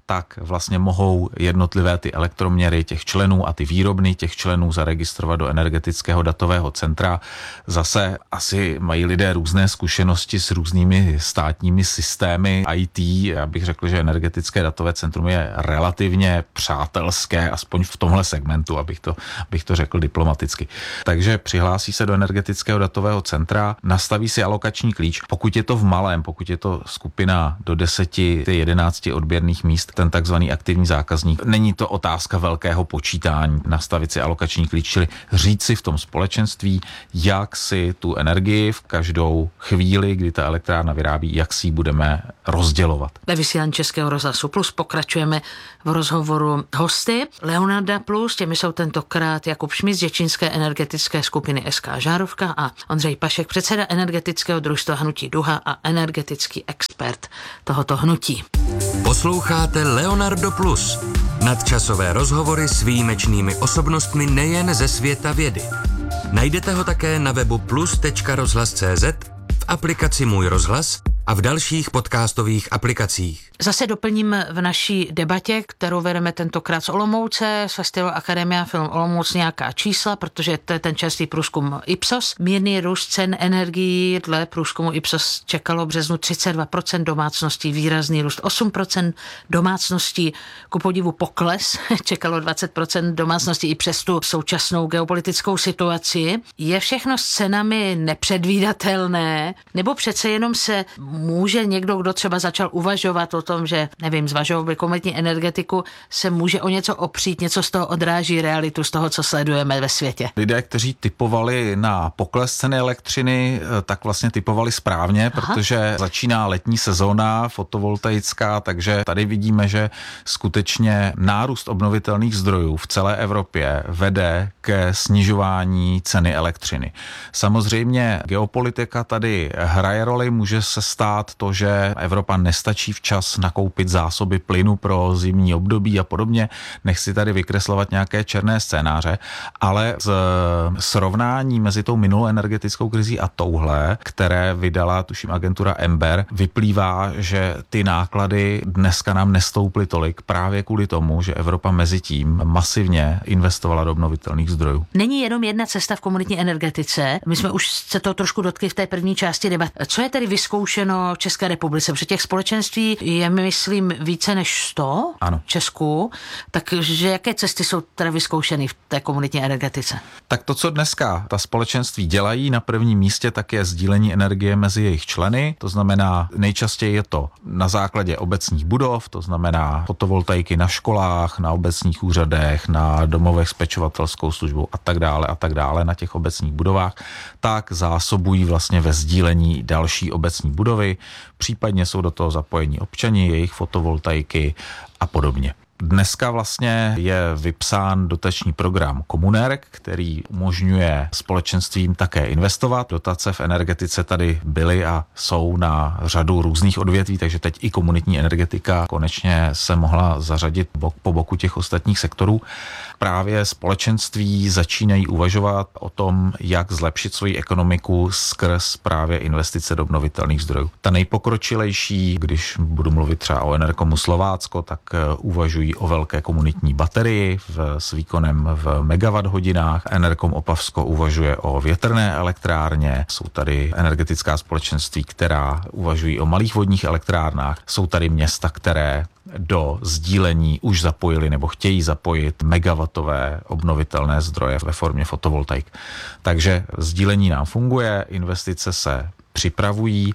tak vlastně mohou jednotlivé ty elektroměry těch členů a ty výrobny těch členů zaregistrovat do energetického datového centra. Zase asi mají lidé různé zkušenosti s různými státními systémy í té. Já bych řekl, že energetické datové centrum je relativně přátelské, aspoň v tomhle segmentu, abych to, abych to řekl diplomaticky. Takže přihlásí se do energetického datového centra, nastaví si alokační klíč. Pokud je to v malém, pokud je to skupina do deseti, jedenácti odběrných míst, ten takzvaný aktivní zákazník, není to otázka velkého počítání, nastavit si alokační klíč, čili říct si v tom společenství, jak si tu energii v každou chvíli, kdy ta elektrárna vyrábí, jak si ji budeme rozdělovat. Ve vysílání Českého rozhlasu Plus pokračujeme v rozhovoru hosty Leonarda Plus, těmi jsou tentokrát Jakub Šmíd z děčínské energetické skupiny es ká Žárovka a Ondřej Pašek, předseda energetického družstva Hnutí Duha a energetický expert tohoto hnutí. Posloucháte Leonardo Plus, nadčasové rozhovory s výjimečnými osobnostmi nejen ze světa vědy. Najdete ho také na webu plus tečka rozhlas tečka cé zet, v aplikaci Můj rozhlas a v dalších podcastových aplikacích. Zase doplním v naší debatě, kterou vedeme tentokrát z Olomouce, z Festivalu Akademia Film Olomouc, nějaká čísla, protože to je ten čerstvý průzkum Ipsos. Mírný růst cen energií dle průzkumu Ipsos čekalo v březnu třicet dva procent domácností, výrazný růst osm procent domácností, ku podivu pokles, čekalo dvacet procent domácností i přes tu současnou geopolitickou situaci. Je všechno s cenami nepředvídatelné, nebo přece jenom se může někdo, kdo třeba začal uvažovat o tom, že, nevím, zvažoval by komunitní energetiku, se může o něco opřít, něco z toho odráží realitu, z toho, co sledujeme ve světě. Lidé, kteří typovali na pokles ceny elektřiny, tak vlastně typovali správně, Aha. protože začíná letní sezóna fotovoltaická, takže tady vidíme, že skutečně nárůst obnovitelných zdrojů v celé Evropě vede ke snižování ceny elektřiny. Samozřejmě geopolitika tady hraje roli, může se stát to, že Evropa nestačí včas nakoupit zásoby plynu pro zimní období a podobně. Nechci tady vykreslovat nějaké černé scénáře, ale z srovnání mezi tou minulou energetickou krizí a touhle, které vydala, tuším, agentura Ember, vyplývá, že ty náklady dneska nám nestouply tolik právě kvůli tomu, že Evropa mezi tím masivně investovala do obnovitelných zdrojů. Není jenom jedna cesta v komunitní energetice. My jsme už se to trošku dotkli v té první části debat. Co je tedy vyzkoušeno v České republice? Protože těch společenství je, myslím, více než sto ano. v Česku. Takže jaké cesty jsou teda vyzkoušeny v té komunitní energetice? Tak to, co dneska ta společenství dělají na prvním místě, tak je sdílení energie mezi jejich členy. To znamená, nejčastěji je to na základě obecních budov, to znamená fotovoltaiky na školách, na obecních úřadech, na domovech s pečovatelskou službou a tak dále a tak dále na těch obecních budovách, tak zásobují vlastně ve sdílení další obecní budovy, případně jsou do toho zapojení občani, jejich fotovoltaiky a podobně. Dneska vlastně je vypsán dotační program Komunerg, který umožňuje společenstvím také investovat. Dotace v energetice tady byly a jsou na řadu různých odvětví, takže teď i komunitní energetika konečně se mohla zařadit bok po boku těch ostatních sektorů. Právě společenství začínají uvažovat o tom, jak zlepšit svoji ekonomiku skrz právě investice do obnovitelných zdrojů. Ta nejpokročilejší, když budu mluvit třeba o Enerkomu Slovácko, tak uvažují o velké komunitní baterii v, s výkonem v megawatt hodinách. Enerkom Opavsko uvažuje o větrné elektrárně. Jsou tady energetická společenství, která uvažují o malých vodních elektrárnách. Jsou tady města, které do sdílení už zapojili nebo chtějí zapojit megawattové obnovitelné zdroje ve formě fotovoltaik. Takže sdílení nám funguje, investice se připravují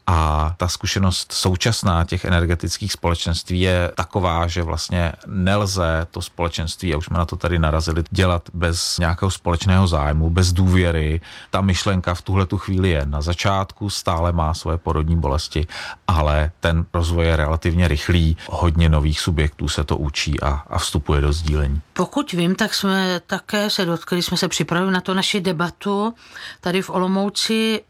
a ta zkušenost současná těch energetických společenství je taková, že vlastně nelze to společenství, a už jsme na to tady narazili, dělat bez nějakého společného zájmu, bez důvěry. Ta myšlenka v tuhletu chvíli je na začátku, stále má svoje porodní bolesti, ale ten rozvoj je relativně rychlý. Hodně nových subjektů se to učí a, a vstupuje do sdílení. Pokud vím, tak jsme také se dotkli, jsme se připravili na to naši debatu tady v Olomouci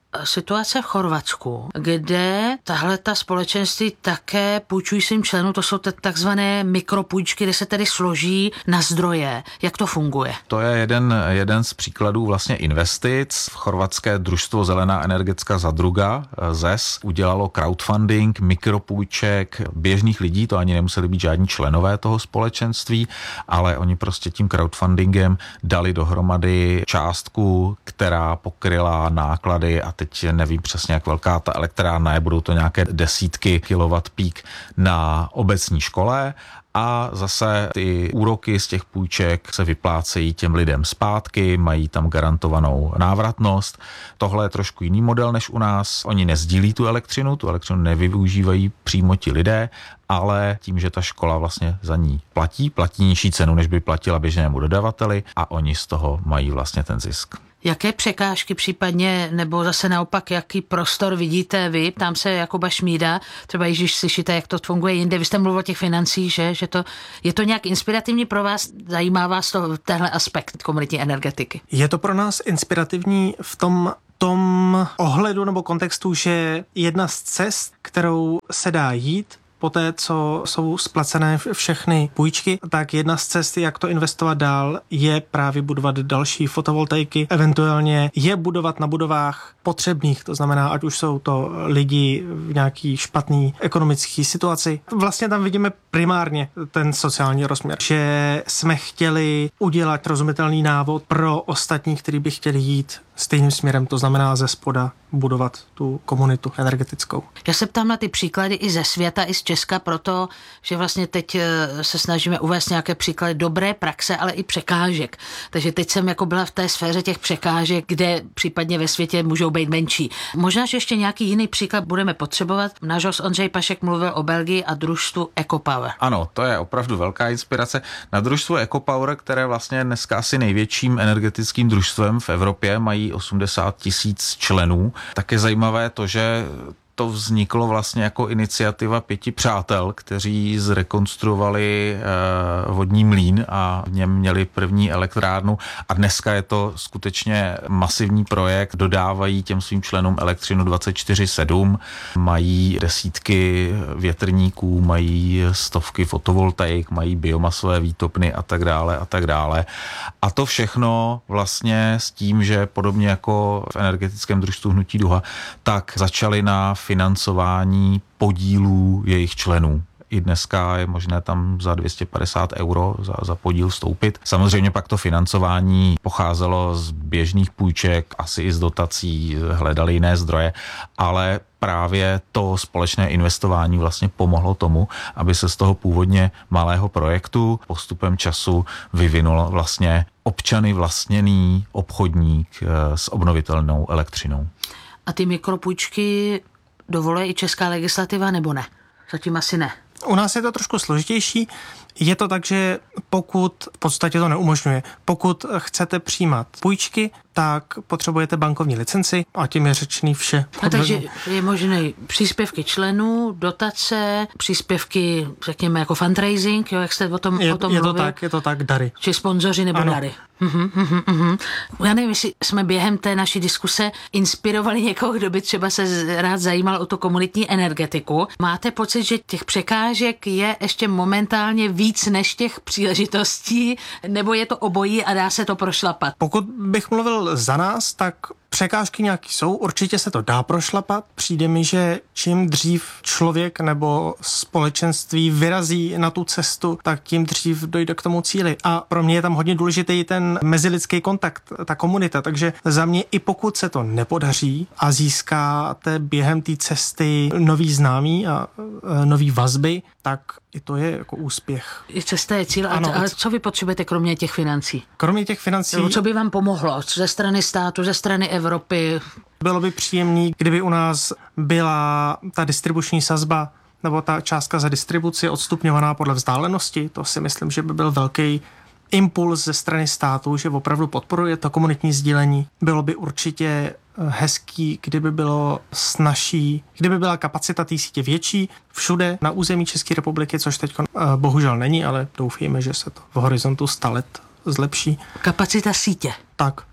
situace v Chorvatsku, kde tahle ta společenství také půjčují svým členům, to jsou takzvané mikropůjčky, kde se tedy složí na zdroje. Jak to funguje? To je jeden, jeden z příkladů vlastně investic. V chorvatské družstvo Zelená energetická zadruga, Z E S, udělalo crowdfunding, mikropůjček běžných lidí, to ani nemuseli být žádní členové toho společenství, ale oni prostě tím crowdfundingem dali dohromady částku, která pokryla náklady a teď nevím přesně, jak velká ta elektrárna je, budou to nějaké desítky kilowatt peak na obecní škole a zase ty úroky z těch půjček se vyplácejí těm lidem zpátky, mají tam garantovanou návratnost. Tohle je trošku jiný model než u nás. Oni nezdílí tu elektřinu, tu elektřinu nevyužívají přímo ti lidé, ale tím, že ta škola vlastně za ní platí, platí nižší cenu, než by platila běžnému dodavateli a oni z toho mají vlastně ten zisk. Jaké překážky případně, nebo zase naopak, jaký prostor vidíte vy? Ptám se Jakuba Šmída, třeba když slyšíte, jak to funguje jinde. Vy jste mluvil o těch financích, že, že to, je to nějak inspirativní pro vás? Zajímá vás to, tenhle aspekt komunitní energetiky? Je to pro nás inspirativní v tom, tom ohledu nebo kontextu, že jedna z cest, kterou se dá jít, poté, co jsou splacené všechny půjčky, tak jedna z cest, jak to investovat dál, je právě budovat další fotovoltaiky, eventuálně je budovat na budovách potřebných, to znamená, ať už jsou to lidi v nějaký špatný ekonomický situaci. Vlastně tam vidíme primárně ten sociální rozměr, že jsme chtěli udělat rozumitelný návod pro ostatní, kteří by chtěli jít stejným směrem, to znamená ze spoda budovat tu komunitu energetickou. Já se ptám na ty příklady i ze světa, i z Česka, proto, že vlastně teď se snažíme uvést nějaké příklady dobré praxe, ale i překážek. Takže teď jsem jako byla v té sféře těch překážek, kde případně ve světě můžou být menší. Možná, že ještě nějaký jiný příklad budeme potřebovat. Náš host Ondřej Pašek mluvil o Belgii a družstvu EcoPower. Ano, to je opravdu velká inspirace. Na družstvu EcoPower, které vlastně dneska asi největším energetickým družstvem v Evropě, mají osmdesát tisíc členů, tak je zajímavé to, že to vzniklo vlastně jako iniciativa pěti přátel, kteří zrekonstruovali eh, vodní mlýn a v něm měli první elektrárnu a dneska je to skutečně masivní projekt, dodávají těm svým členům elektřinu dvacet čtyři sedm, mají desítky větrníků, mají stovky fotovoltaik, mají biomasové výtopny a tak dále a tak dále. A to všechno vlastně s tím, že podobně jako v energetickém družstvu Hnutí Duha, tak začali na financování podílů jejich členů. I dneska je možné tam za dvě stě padesát euro za, za podíl vstoupit. Samozřejmě pak to financování pocházelo z běžných půjček, asi i z dotací, hledali jiné zdroje, ale právě to společné investování vlastně pomohlo tomu, aby se z toho původně malého projektu postupem času vyvinul vlastně občany vlastněný obchodník s obnovitelnou elektřinou. A ty mikropůjčky dovoluje i česká legislativa, nebo ne? Zatím asi ne. U nás je to trošku složitější. Je to tak, že pokud v podstatě to neumožňuje, pokud chcete přijímat půjčky, tak potřebujete bankovní licenci a tím je řečený vše. A takže je možné příspěvky členů, dotace, příspěvky, řekněme, jako fundraising, jo, jak jste o tom, je, o tom je mluvil. to tak, je to tak, dary. Či sponzoři nebo ano. dary. Uhum, uhum, uhum. Já nevím, jestli jsme během té naší diskuse inspirovali někoho, kdo by třeba se rád zajímal o tu komunitní energetiku. Máte pocit, že těch překážek je ještě momentálně víc než těch příležitostí, nebo je to obojí a dá se to prošlapat? Pokud bych mluvil za nás, tak překážky nějaký jsou, určitě se to dá prošlapat. Přijde mi, že čím dřív člověk nebo společenství vyrazí na tu cestu, tak tím dřív dojde k tomu cíli. A pro mě je tam hodně důležitý ten mezilidský kontakt, ta komunita. Takže za mě i pokud se to nepodaří a získáte během té cesty nový známí a nový vazby, tak i to je jako úspěch. I cesta je cíl. Ano. Ale co vy potřebujete kromě těch financí? Kromě těch financí... Nebo co by vám pomohlo ze strany státu, ze strany Evropy? Bylo by příjemný, kdyby u nás byla ta distribuční sazba nebo ta částka za distribuci odstupňovaná podle vzdálenosti. To si myslím, že by byl velký impuls ze strany státu, že opravdu podporuje to komunitní sdílení. Bylo by určitě hezký, kdyby bylo snazší, kdyby byla kapacita té sítě větší všude na území České republiky, což teď bohužel není, ale doufejme, že se to v horizontu sta let zlepší. Kapacita sítě. Tak.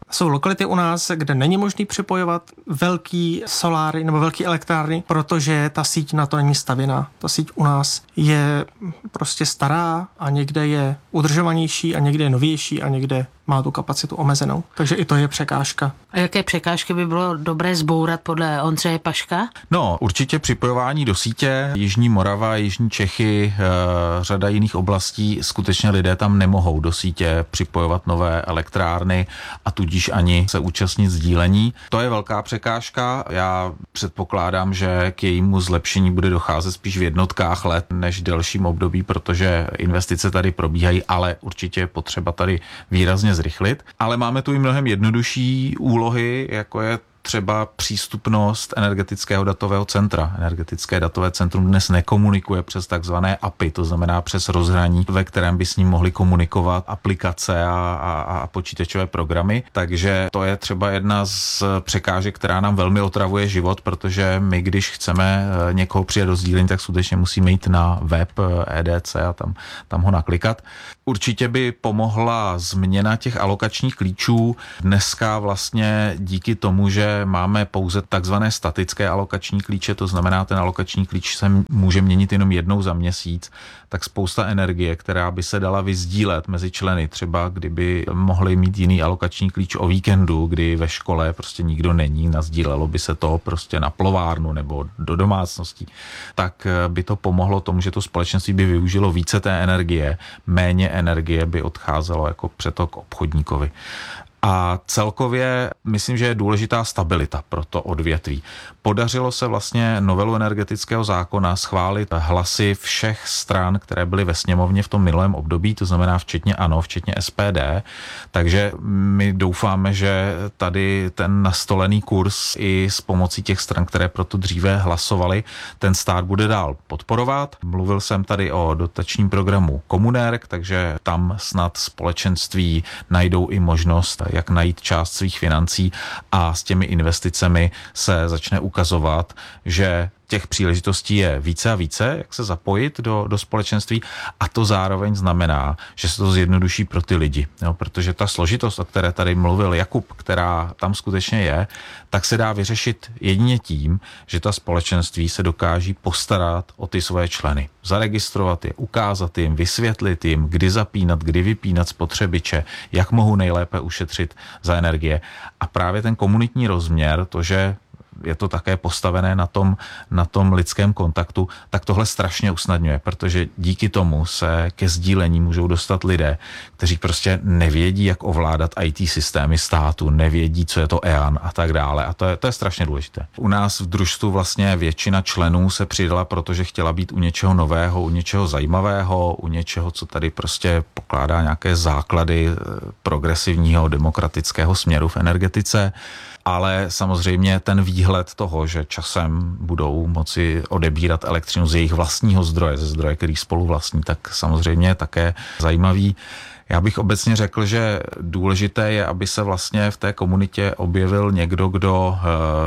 Jsou lokality u nás, kde není možný připojovat velký soláry nebo velký elektrárny, protože ta síť na to není stavěná. Ta síť u nás je prostě stará a někde je udržovanější a někde je novější a někde má tu kapacitu omezenou. Takže i to je překážka. A jaké překážky by bylo dobré zbourat podle Ondřeje Paška? No, určitě připojování do sítě. Jižní Morava, Jižní Čechy, e, řada jiných oblastí, skutečně lidé tam nemohou do sítě připojovat nové elektrárny a tudíž ani se účastnit sdílení. To je velká překážka. Já předpokládám, že k jejímu zlepšení bude docházet spíš v jednotkách let než v delším období, protože investice tady probíhají, ale určitě je potřeba tady výrazně zrychlit. Ale máme tu i mnohem jednodušší úlohy, jako je třeba přístupnost energetického datového centra. Energetické datové centrum dnes nekomunikuje přes takzvané A P I, to znamená přes rozhraní, ve kterém by s ním mohly komunikovat aplikace a, a, a počítačové programy. Takže to je třeba jedna z překážek, která nám velmi otravuje život, protože my, když chceme někoho přijet do sdílení, tak skutečně musíme jít na web E D C a tam, tam ho naklikat. Určitě by pomohla změna těch alokačních klíčů. Dneska vlastně díky tomu, že máme pouze takzvané statické alokační klíče, to znamená, ten alokační klíč se může měnit jenom jednou za měsíc, tak spousta energie, která by se dala vyzdílet mezi členy, třeba kdyby mohli mít jiný alokační klíč o víkendu, kdy ve škole prostě nikdo není, nasdílelo by se to prostě na plovárnu nebo do domácností, tak by to pomohlo tomu, že to společenství by využilo více té energie, méně energie by odcházelo jako přetok obchodníkovi. A celkově myslím, že je důležitá stabilita pro to odvětví. Podařilo se vlastně novelu energetického zákona schválit hlasy všech stran, které byly ve sněmovně v tom minulém období, to znamená včetně ANO, včetně S P D. Takže my doufáme, že tady ten nastolený kurz i s pomocí těch stran, které proto dříve hlasovali, ten stát bude dál podporovat. Mluvil jsem tady o dotačním programu Komunérk, takže tam snad společenství najdou i možnost, jak najít část svých financí a s těmi investicemi se začne ukazovat, že těch příležitostí je více a více, jak se zapojit do, do společenství a to zároveň znamená, že se to zjednoduší pro ty lidi. Jo, protože ta složitost, o které tady mluvil Jakub, která tam skutečně je, tak se dá vyřešit jedině tím, že ta společenství se dokáží postarat o ty svoje členy. Zaregistrovat je, ukázat jim, vysvětlit jim, kdy zapínat, kdy vypínat spotřebiče, jak mohou nejlépe ušetřit za energie. A právě ten komunitní rozměr, to, že je to také postavené na tom, na tom lidském kontaktu, tak tohle strašně usnadňuje, protože díky tomu se ke sdílení můžou dostat lidé, kteří prostě nevědí, jak ovládat í té systémy státu, nevědí, co je to E A N a tak dále. A to je, to je strašně důležité. U nás v družstvu vlastně většina členů se přidala, protože chtěla být u něčeho nového, u něčeho zajímavého, u něčeho, co tady prostě pokládá nějaké základy progresivního demokratického směru v energetice. Ale samozřejmě ten výhled toho, že časem budou moci odebírat elektřinu z jejich vlastního zdroje, ze zdroje, který spolu vlastní, tak samozřejmě je také zajímavý. Já bych obecně řekl, že důležité je, aby se vlastně v té komunitě objevil někdo, kdo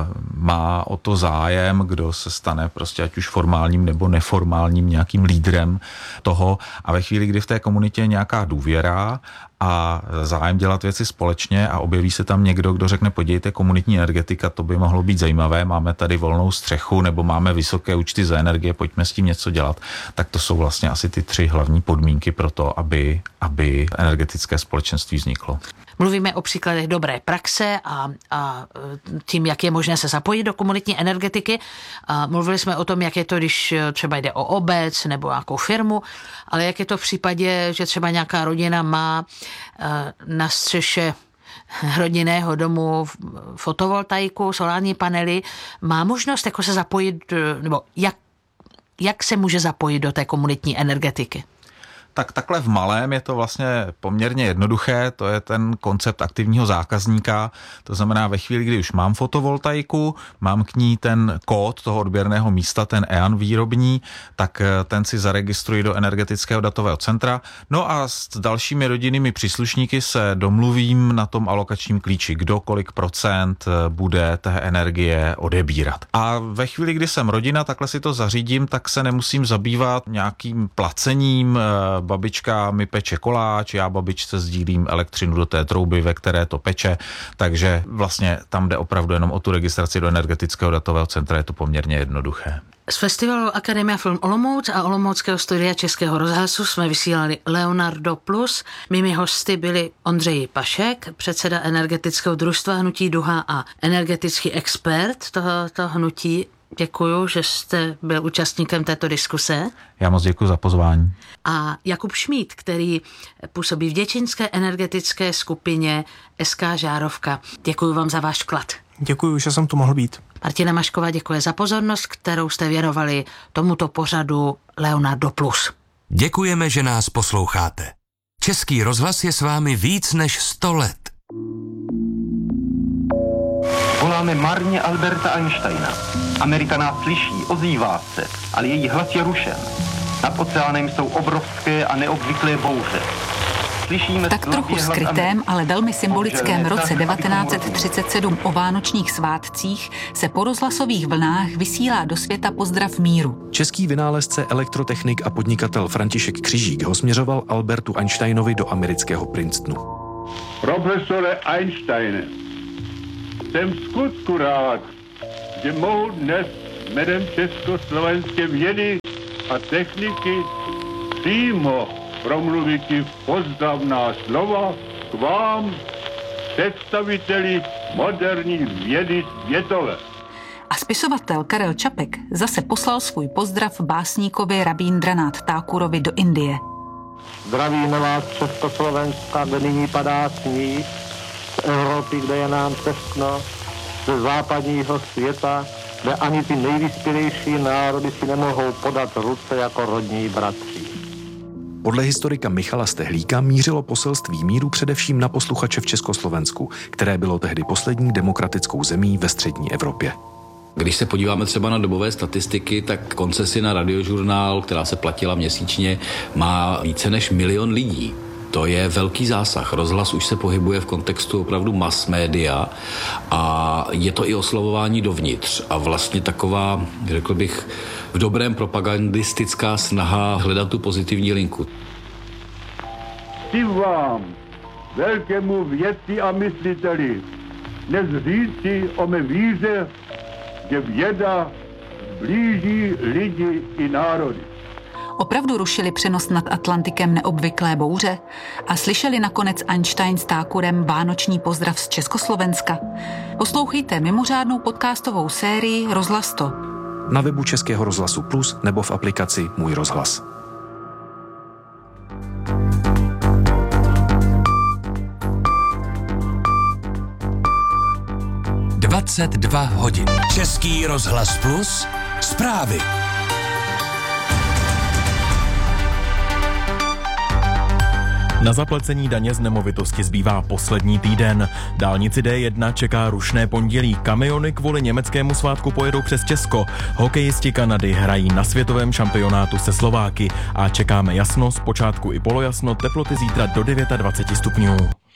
má o to zájem, kdo se stane prostě ať už formálním nebo neformálním nějakým lídrem toho a ve chvíli, kdy v té komunitě je nějaká důvěra a zájem dělat věci společně a objeví se tam někdo, kdo řekne, podívejte, komunitní energetika, to by mohlo být zajímavé, máme tady volnou střechu nebo máme vysoké účty za energie, pojďme s tím něco dělat, tak to jsou vlastně asi ty tři hlavní podmínky pro to, aby, aby energetické společenství vzniklo. Mluvíme o příkladech dobré praxe a, a tím, jak je možné se zapojit do komunitní energetiky. A mluvili jsme o tom, jak je to, když třeba jde o obec nebo nějakou firmu, ale jak je to v případě, že třeba nějaká rodina má na střeše rodinného domu fotovoltaiku, solární panely, má možnost jako se zapojit, nebo jak, jak se může zapojit do té komunitní energetiky? Tak takhle v malém je to vlastně poměrně jednoduché, to je ten koncept aktivního zákazníka, to znamená ve chvíli, kdy už mám fotovoltaiku, mám k ní ten kód toho odběrného místa, ten E A N výrobní, tak ten si zaregistruji do energetického datového centra, no a s dalšími rodinnými příslušníky se domluvím na tom alokačním klíči, kdo kolik procent bude té energie odebírat. A ve chvíli, kdy jsem rodina, takhle si to zařídím, tak se nemusím zabývat nějakým placením babička mi peče koláč, já babičce sdílím elektřinu do té trouby, ve které to peče, takže vlastně tam jde opravdu jenom o tu registraci do energetického datového centra, je to poměrně jednoduché. Z festivalu Akademia Film Olomouc a Olomouckého studia Českého rozhlasu jsme vysílali Leonardo Plus. Mými hosty byli Ondřej Pašek, předseda energetického družstva Hnutí Duha a energetický expert tohoto hnutí. Děkuju, že jste byl účastníkem této diskuse. Já moc děkuji za pozvání. A Jakub Šmíd, který působí v děčínské energetické skupině S K Žárovka. Děkuji vám za váš vklad. Děkuji, že jsem tu mohl být. Martina Mašková děkuje za pozornost, kterou jste věnovali tomuto pořadu Leonardo Plus. Děkujeme, že nás posloucháte. Český rozhlas je s vámi víc než sto let. Voláme marně Alberta Einsteina. Amerika nás slyší, ozývá se, ale její hlas je rušen. Nad oceánem jsou obrovské a neobvyklé bouře. V tak trochu skrytém, ale velmi symbolickém roce devatenáct set třicet sedm o vánočních svátcích se po rozhlasových vlnách vysílá do světa pozdrav míru. Český vynálezce, elektrotechnik a podnikatel František Křižík ho směřoval Albertu Einsteinovi do amerického Princetonu. Profesore Einsteine, jsem v skutku rád, že mohu dnes jménem československé vědy a techniky přímo promluvit pozdravná slova k vám, představiteli moderní vědy světové. A spisovatel Karel Čapek zase poslal svůj pozdrav básníkovi Rabíndranath Thakurovi do Indie. Zdravíme vás Československa, kde nyní padá sníh, z Evropy, kde je nám teskno, ze západního světa, kde ani ty nejvyspělejší národy si nemohou podat ruce jako rodní bratři. Podle historika Michala Stehlíka mířilo poselství míru především na posluchače v Československu, které bylo tehdy poslední demokratickou zemí ve střední Evropě. Když se podíváme třeba na dobové statistiky, tak koncesi na radiožurnál, která se platila měsíčně, má více než milion lidí. To je velký zásah. Rozhlas už se pohybuje v kontextu opravdu mass media a je to i oslovování dovnitř a vlastně taková, řekl bych, v dobrém propagandistická snaha hledat tu pozitivní linku. Chci vám, velkému vědci a mysliteli, dnes říci o mé víře, že věda blíží lidi i národy. Opravdu rušili přenos nad Atlantikem neobvyklé bouře a slyšeli nakonec Einstein s Thakurem vánoční pozdrav z Československa? Poslouchejte mimořádnou podcastovou sérii Rozhlas to. Na webu Českého rozhlasu Plus nebo v aplikaci Můj rozhlas. dvacet dva hodin. Český rozhlas Plus. Zprávy. Na zaplacení daně z nemovitosti zbývá poslední týden. Dálnici D jedna čeká rušné pondělí. Kamiony kvůli německému svátku pojedou přes Česko. Hokejisti Kanady hrají na světovém šampionátu se Slováky a čekáme jasno, zpočátku i polojasno, teploty zítra do dvacet devět stupňů.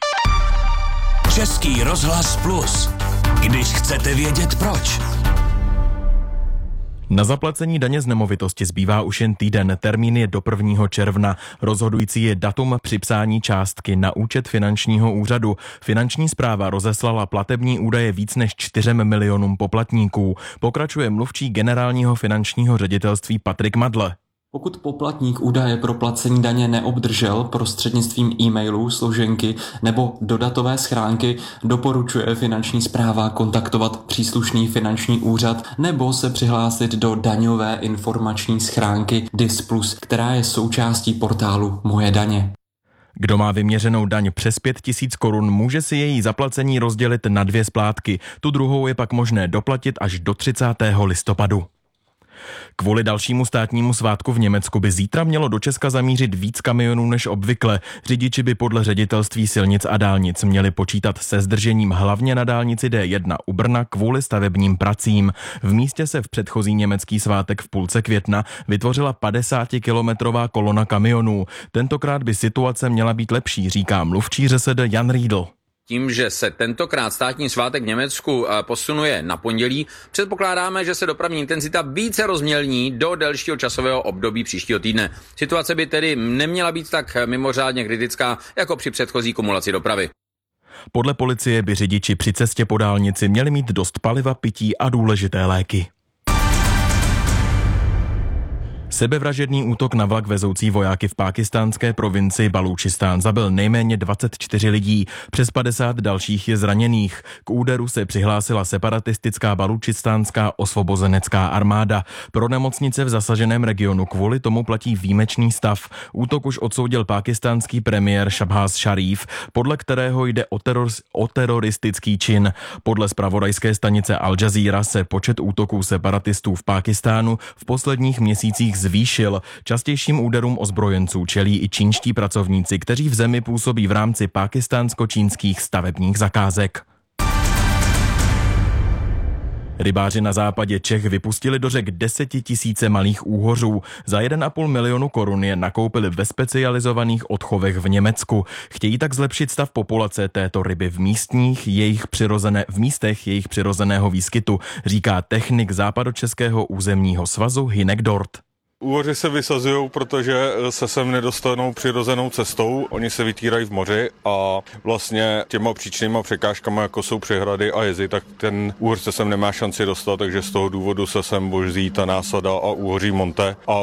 Český rozhlas Plus. Když chcete vědět proč. Na zaplacení daně z nemovitosti zbývá už jen týden, termín je do prvního června. Rozhodující je datum připsání částky na účet finančního úřadu. Finanční správa rozeslala platební údaje víc než čtyřem milionům poplatníků. Pokračuje mluvčí generálního finančního ředitelství Patrik Madle. Pokud poplatník údaje pro placení daně neobdržel prostřednictvím e-mailů, složenky nebo dodatové schránky, doporučuje finanční správa kontaktovat příslušný finanční úřad nebo se přihlásit do daňové informační schránky D I S plus, která je součástí portálu Moje daně. Kdo má vyměřenou daň přes pět tisíc korun, může si její zaplacení rozdělit na dvě splátky. Tu druhou je pak možné doplatit až do třicátého listopadu. Kvůli dalšímu státnímu svátku v Německu by zítra mělo do Česka zamířit víc kamionů než obvykle. Řidiči by podle ředitelství silnic a dálnic měli počítat se zdržením hlavně na dálnici D jedna u Brna kvůli stavebním pracím. V místě se v předchozí německý svátek v půlce května vytvořila padesátikilometrová kolona kamionů. Tentokrát by situace měla být lepší, říká mluvčí ŘSD Jan Riedl. tím, že se tentokrát státní svátek v Německu posunuje na pondělí, předpokládáme, že se dopravní intenzita více rozmělní do delšího časového období příštího týdne. Situace by tedy neměla být tak mimořádně kritická jako při předchozí kumulaci dopravy. Podle policie by řidiči při cestě po dálnici měli mít dost paliva, pití a důležité léky. Sebevražedný útok na vlak vezoucí vojáky v pákistánské provincii Balúčistán zabil nejméně dvacet čtyři lidí, přes padesát dalších je zraněných. K úderu se přihlásila separatistická balúčistánská osvobozenecká armáda. Pro nemocnice v zasaženém regionu kvůli tomu platí výjimečný stav. Útok už odsoudil pákistánský premiér Shahbaz Sharif, podle kterého jde o, teror, o teroristický čin. Podle zpravodajské stanice Al Jazeera se počet útoků separatistů v Pákistánu v posledních měsících zvýšil. Častějším úderům ozbrojenců čelí i čínští pracovníci, kteří v zemi působí v rámci pákistánsko-čínských stavebních zakázek. Rybáři na západě Čech vypustili do řek desetitisíce malých úhořů. Za jeden a půl milionu korun je nakoupili ve specializovaných odchovech v Německu. Chtějí tak zlepšit stav populace této ryby v místních jejich přirozené, v místech jejich přirozeného výskytu, říká technik Západočeského územního svazu Hynek Dort. Úhoři se vysazují, protože se sem nedostanou přirozenou cestou. Oni se vytírají v moři a vlastně těma příčnýma překážkama, jako jsou přehrady a jezy, tak ten úhoř se sem nemá šanci dostat, takže z toho důvodu se sem boží ta násada a úhoří monte a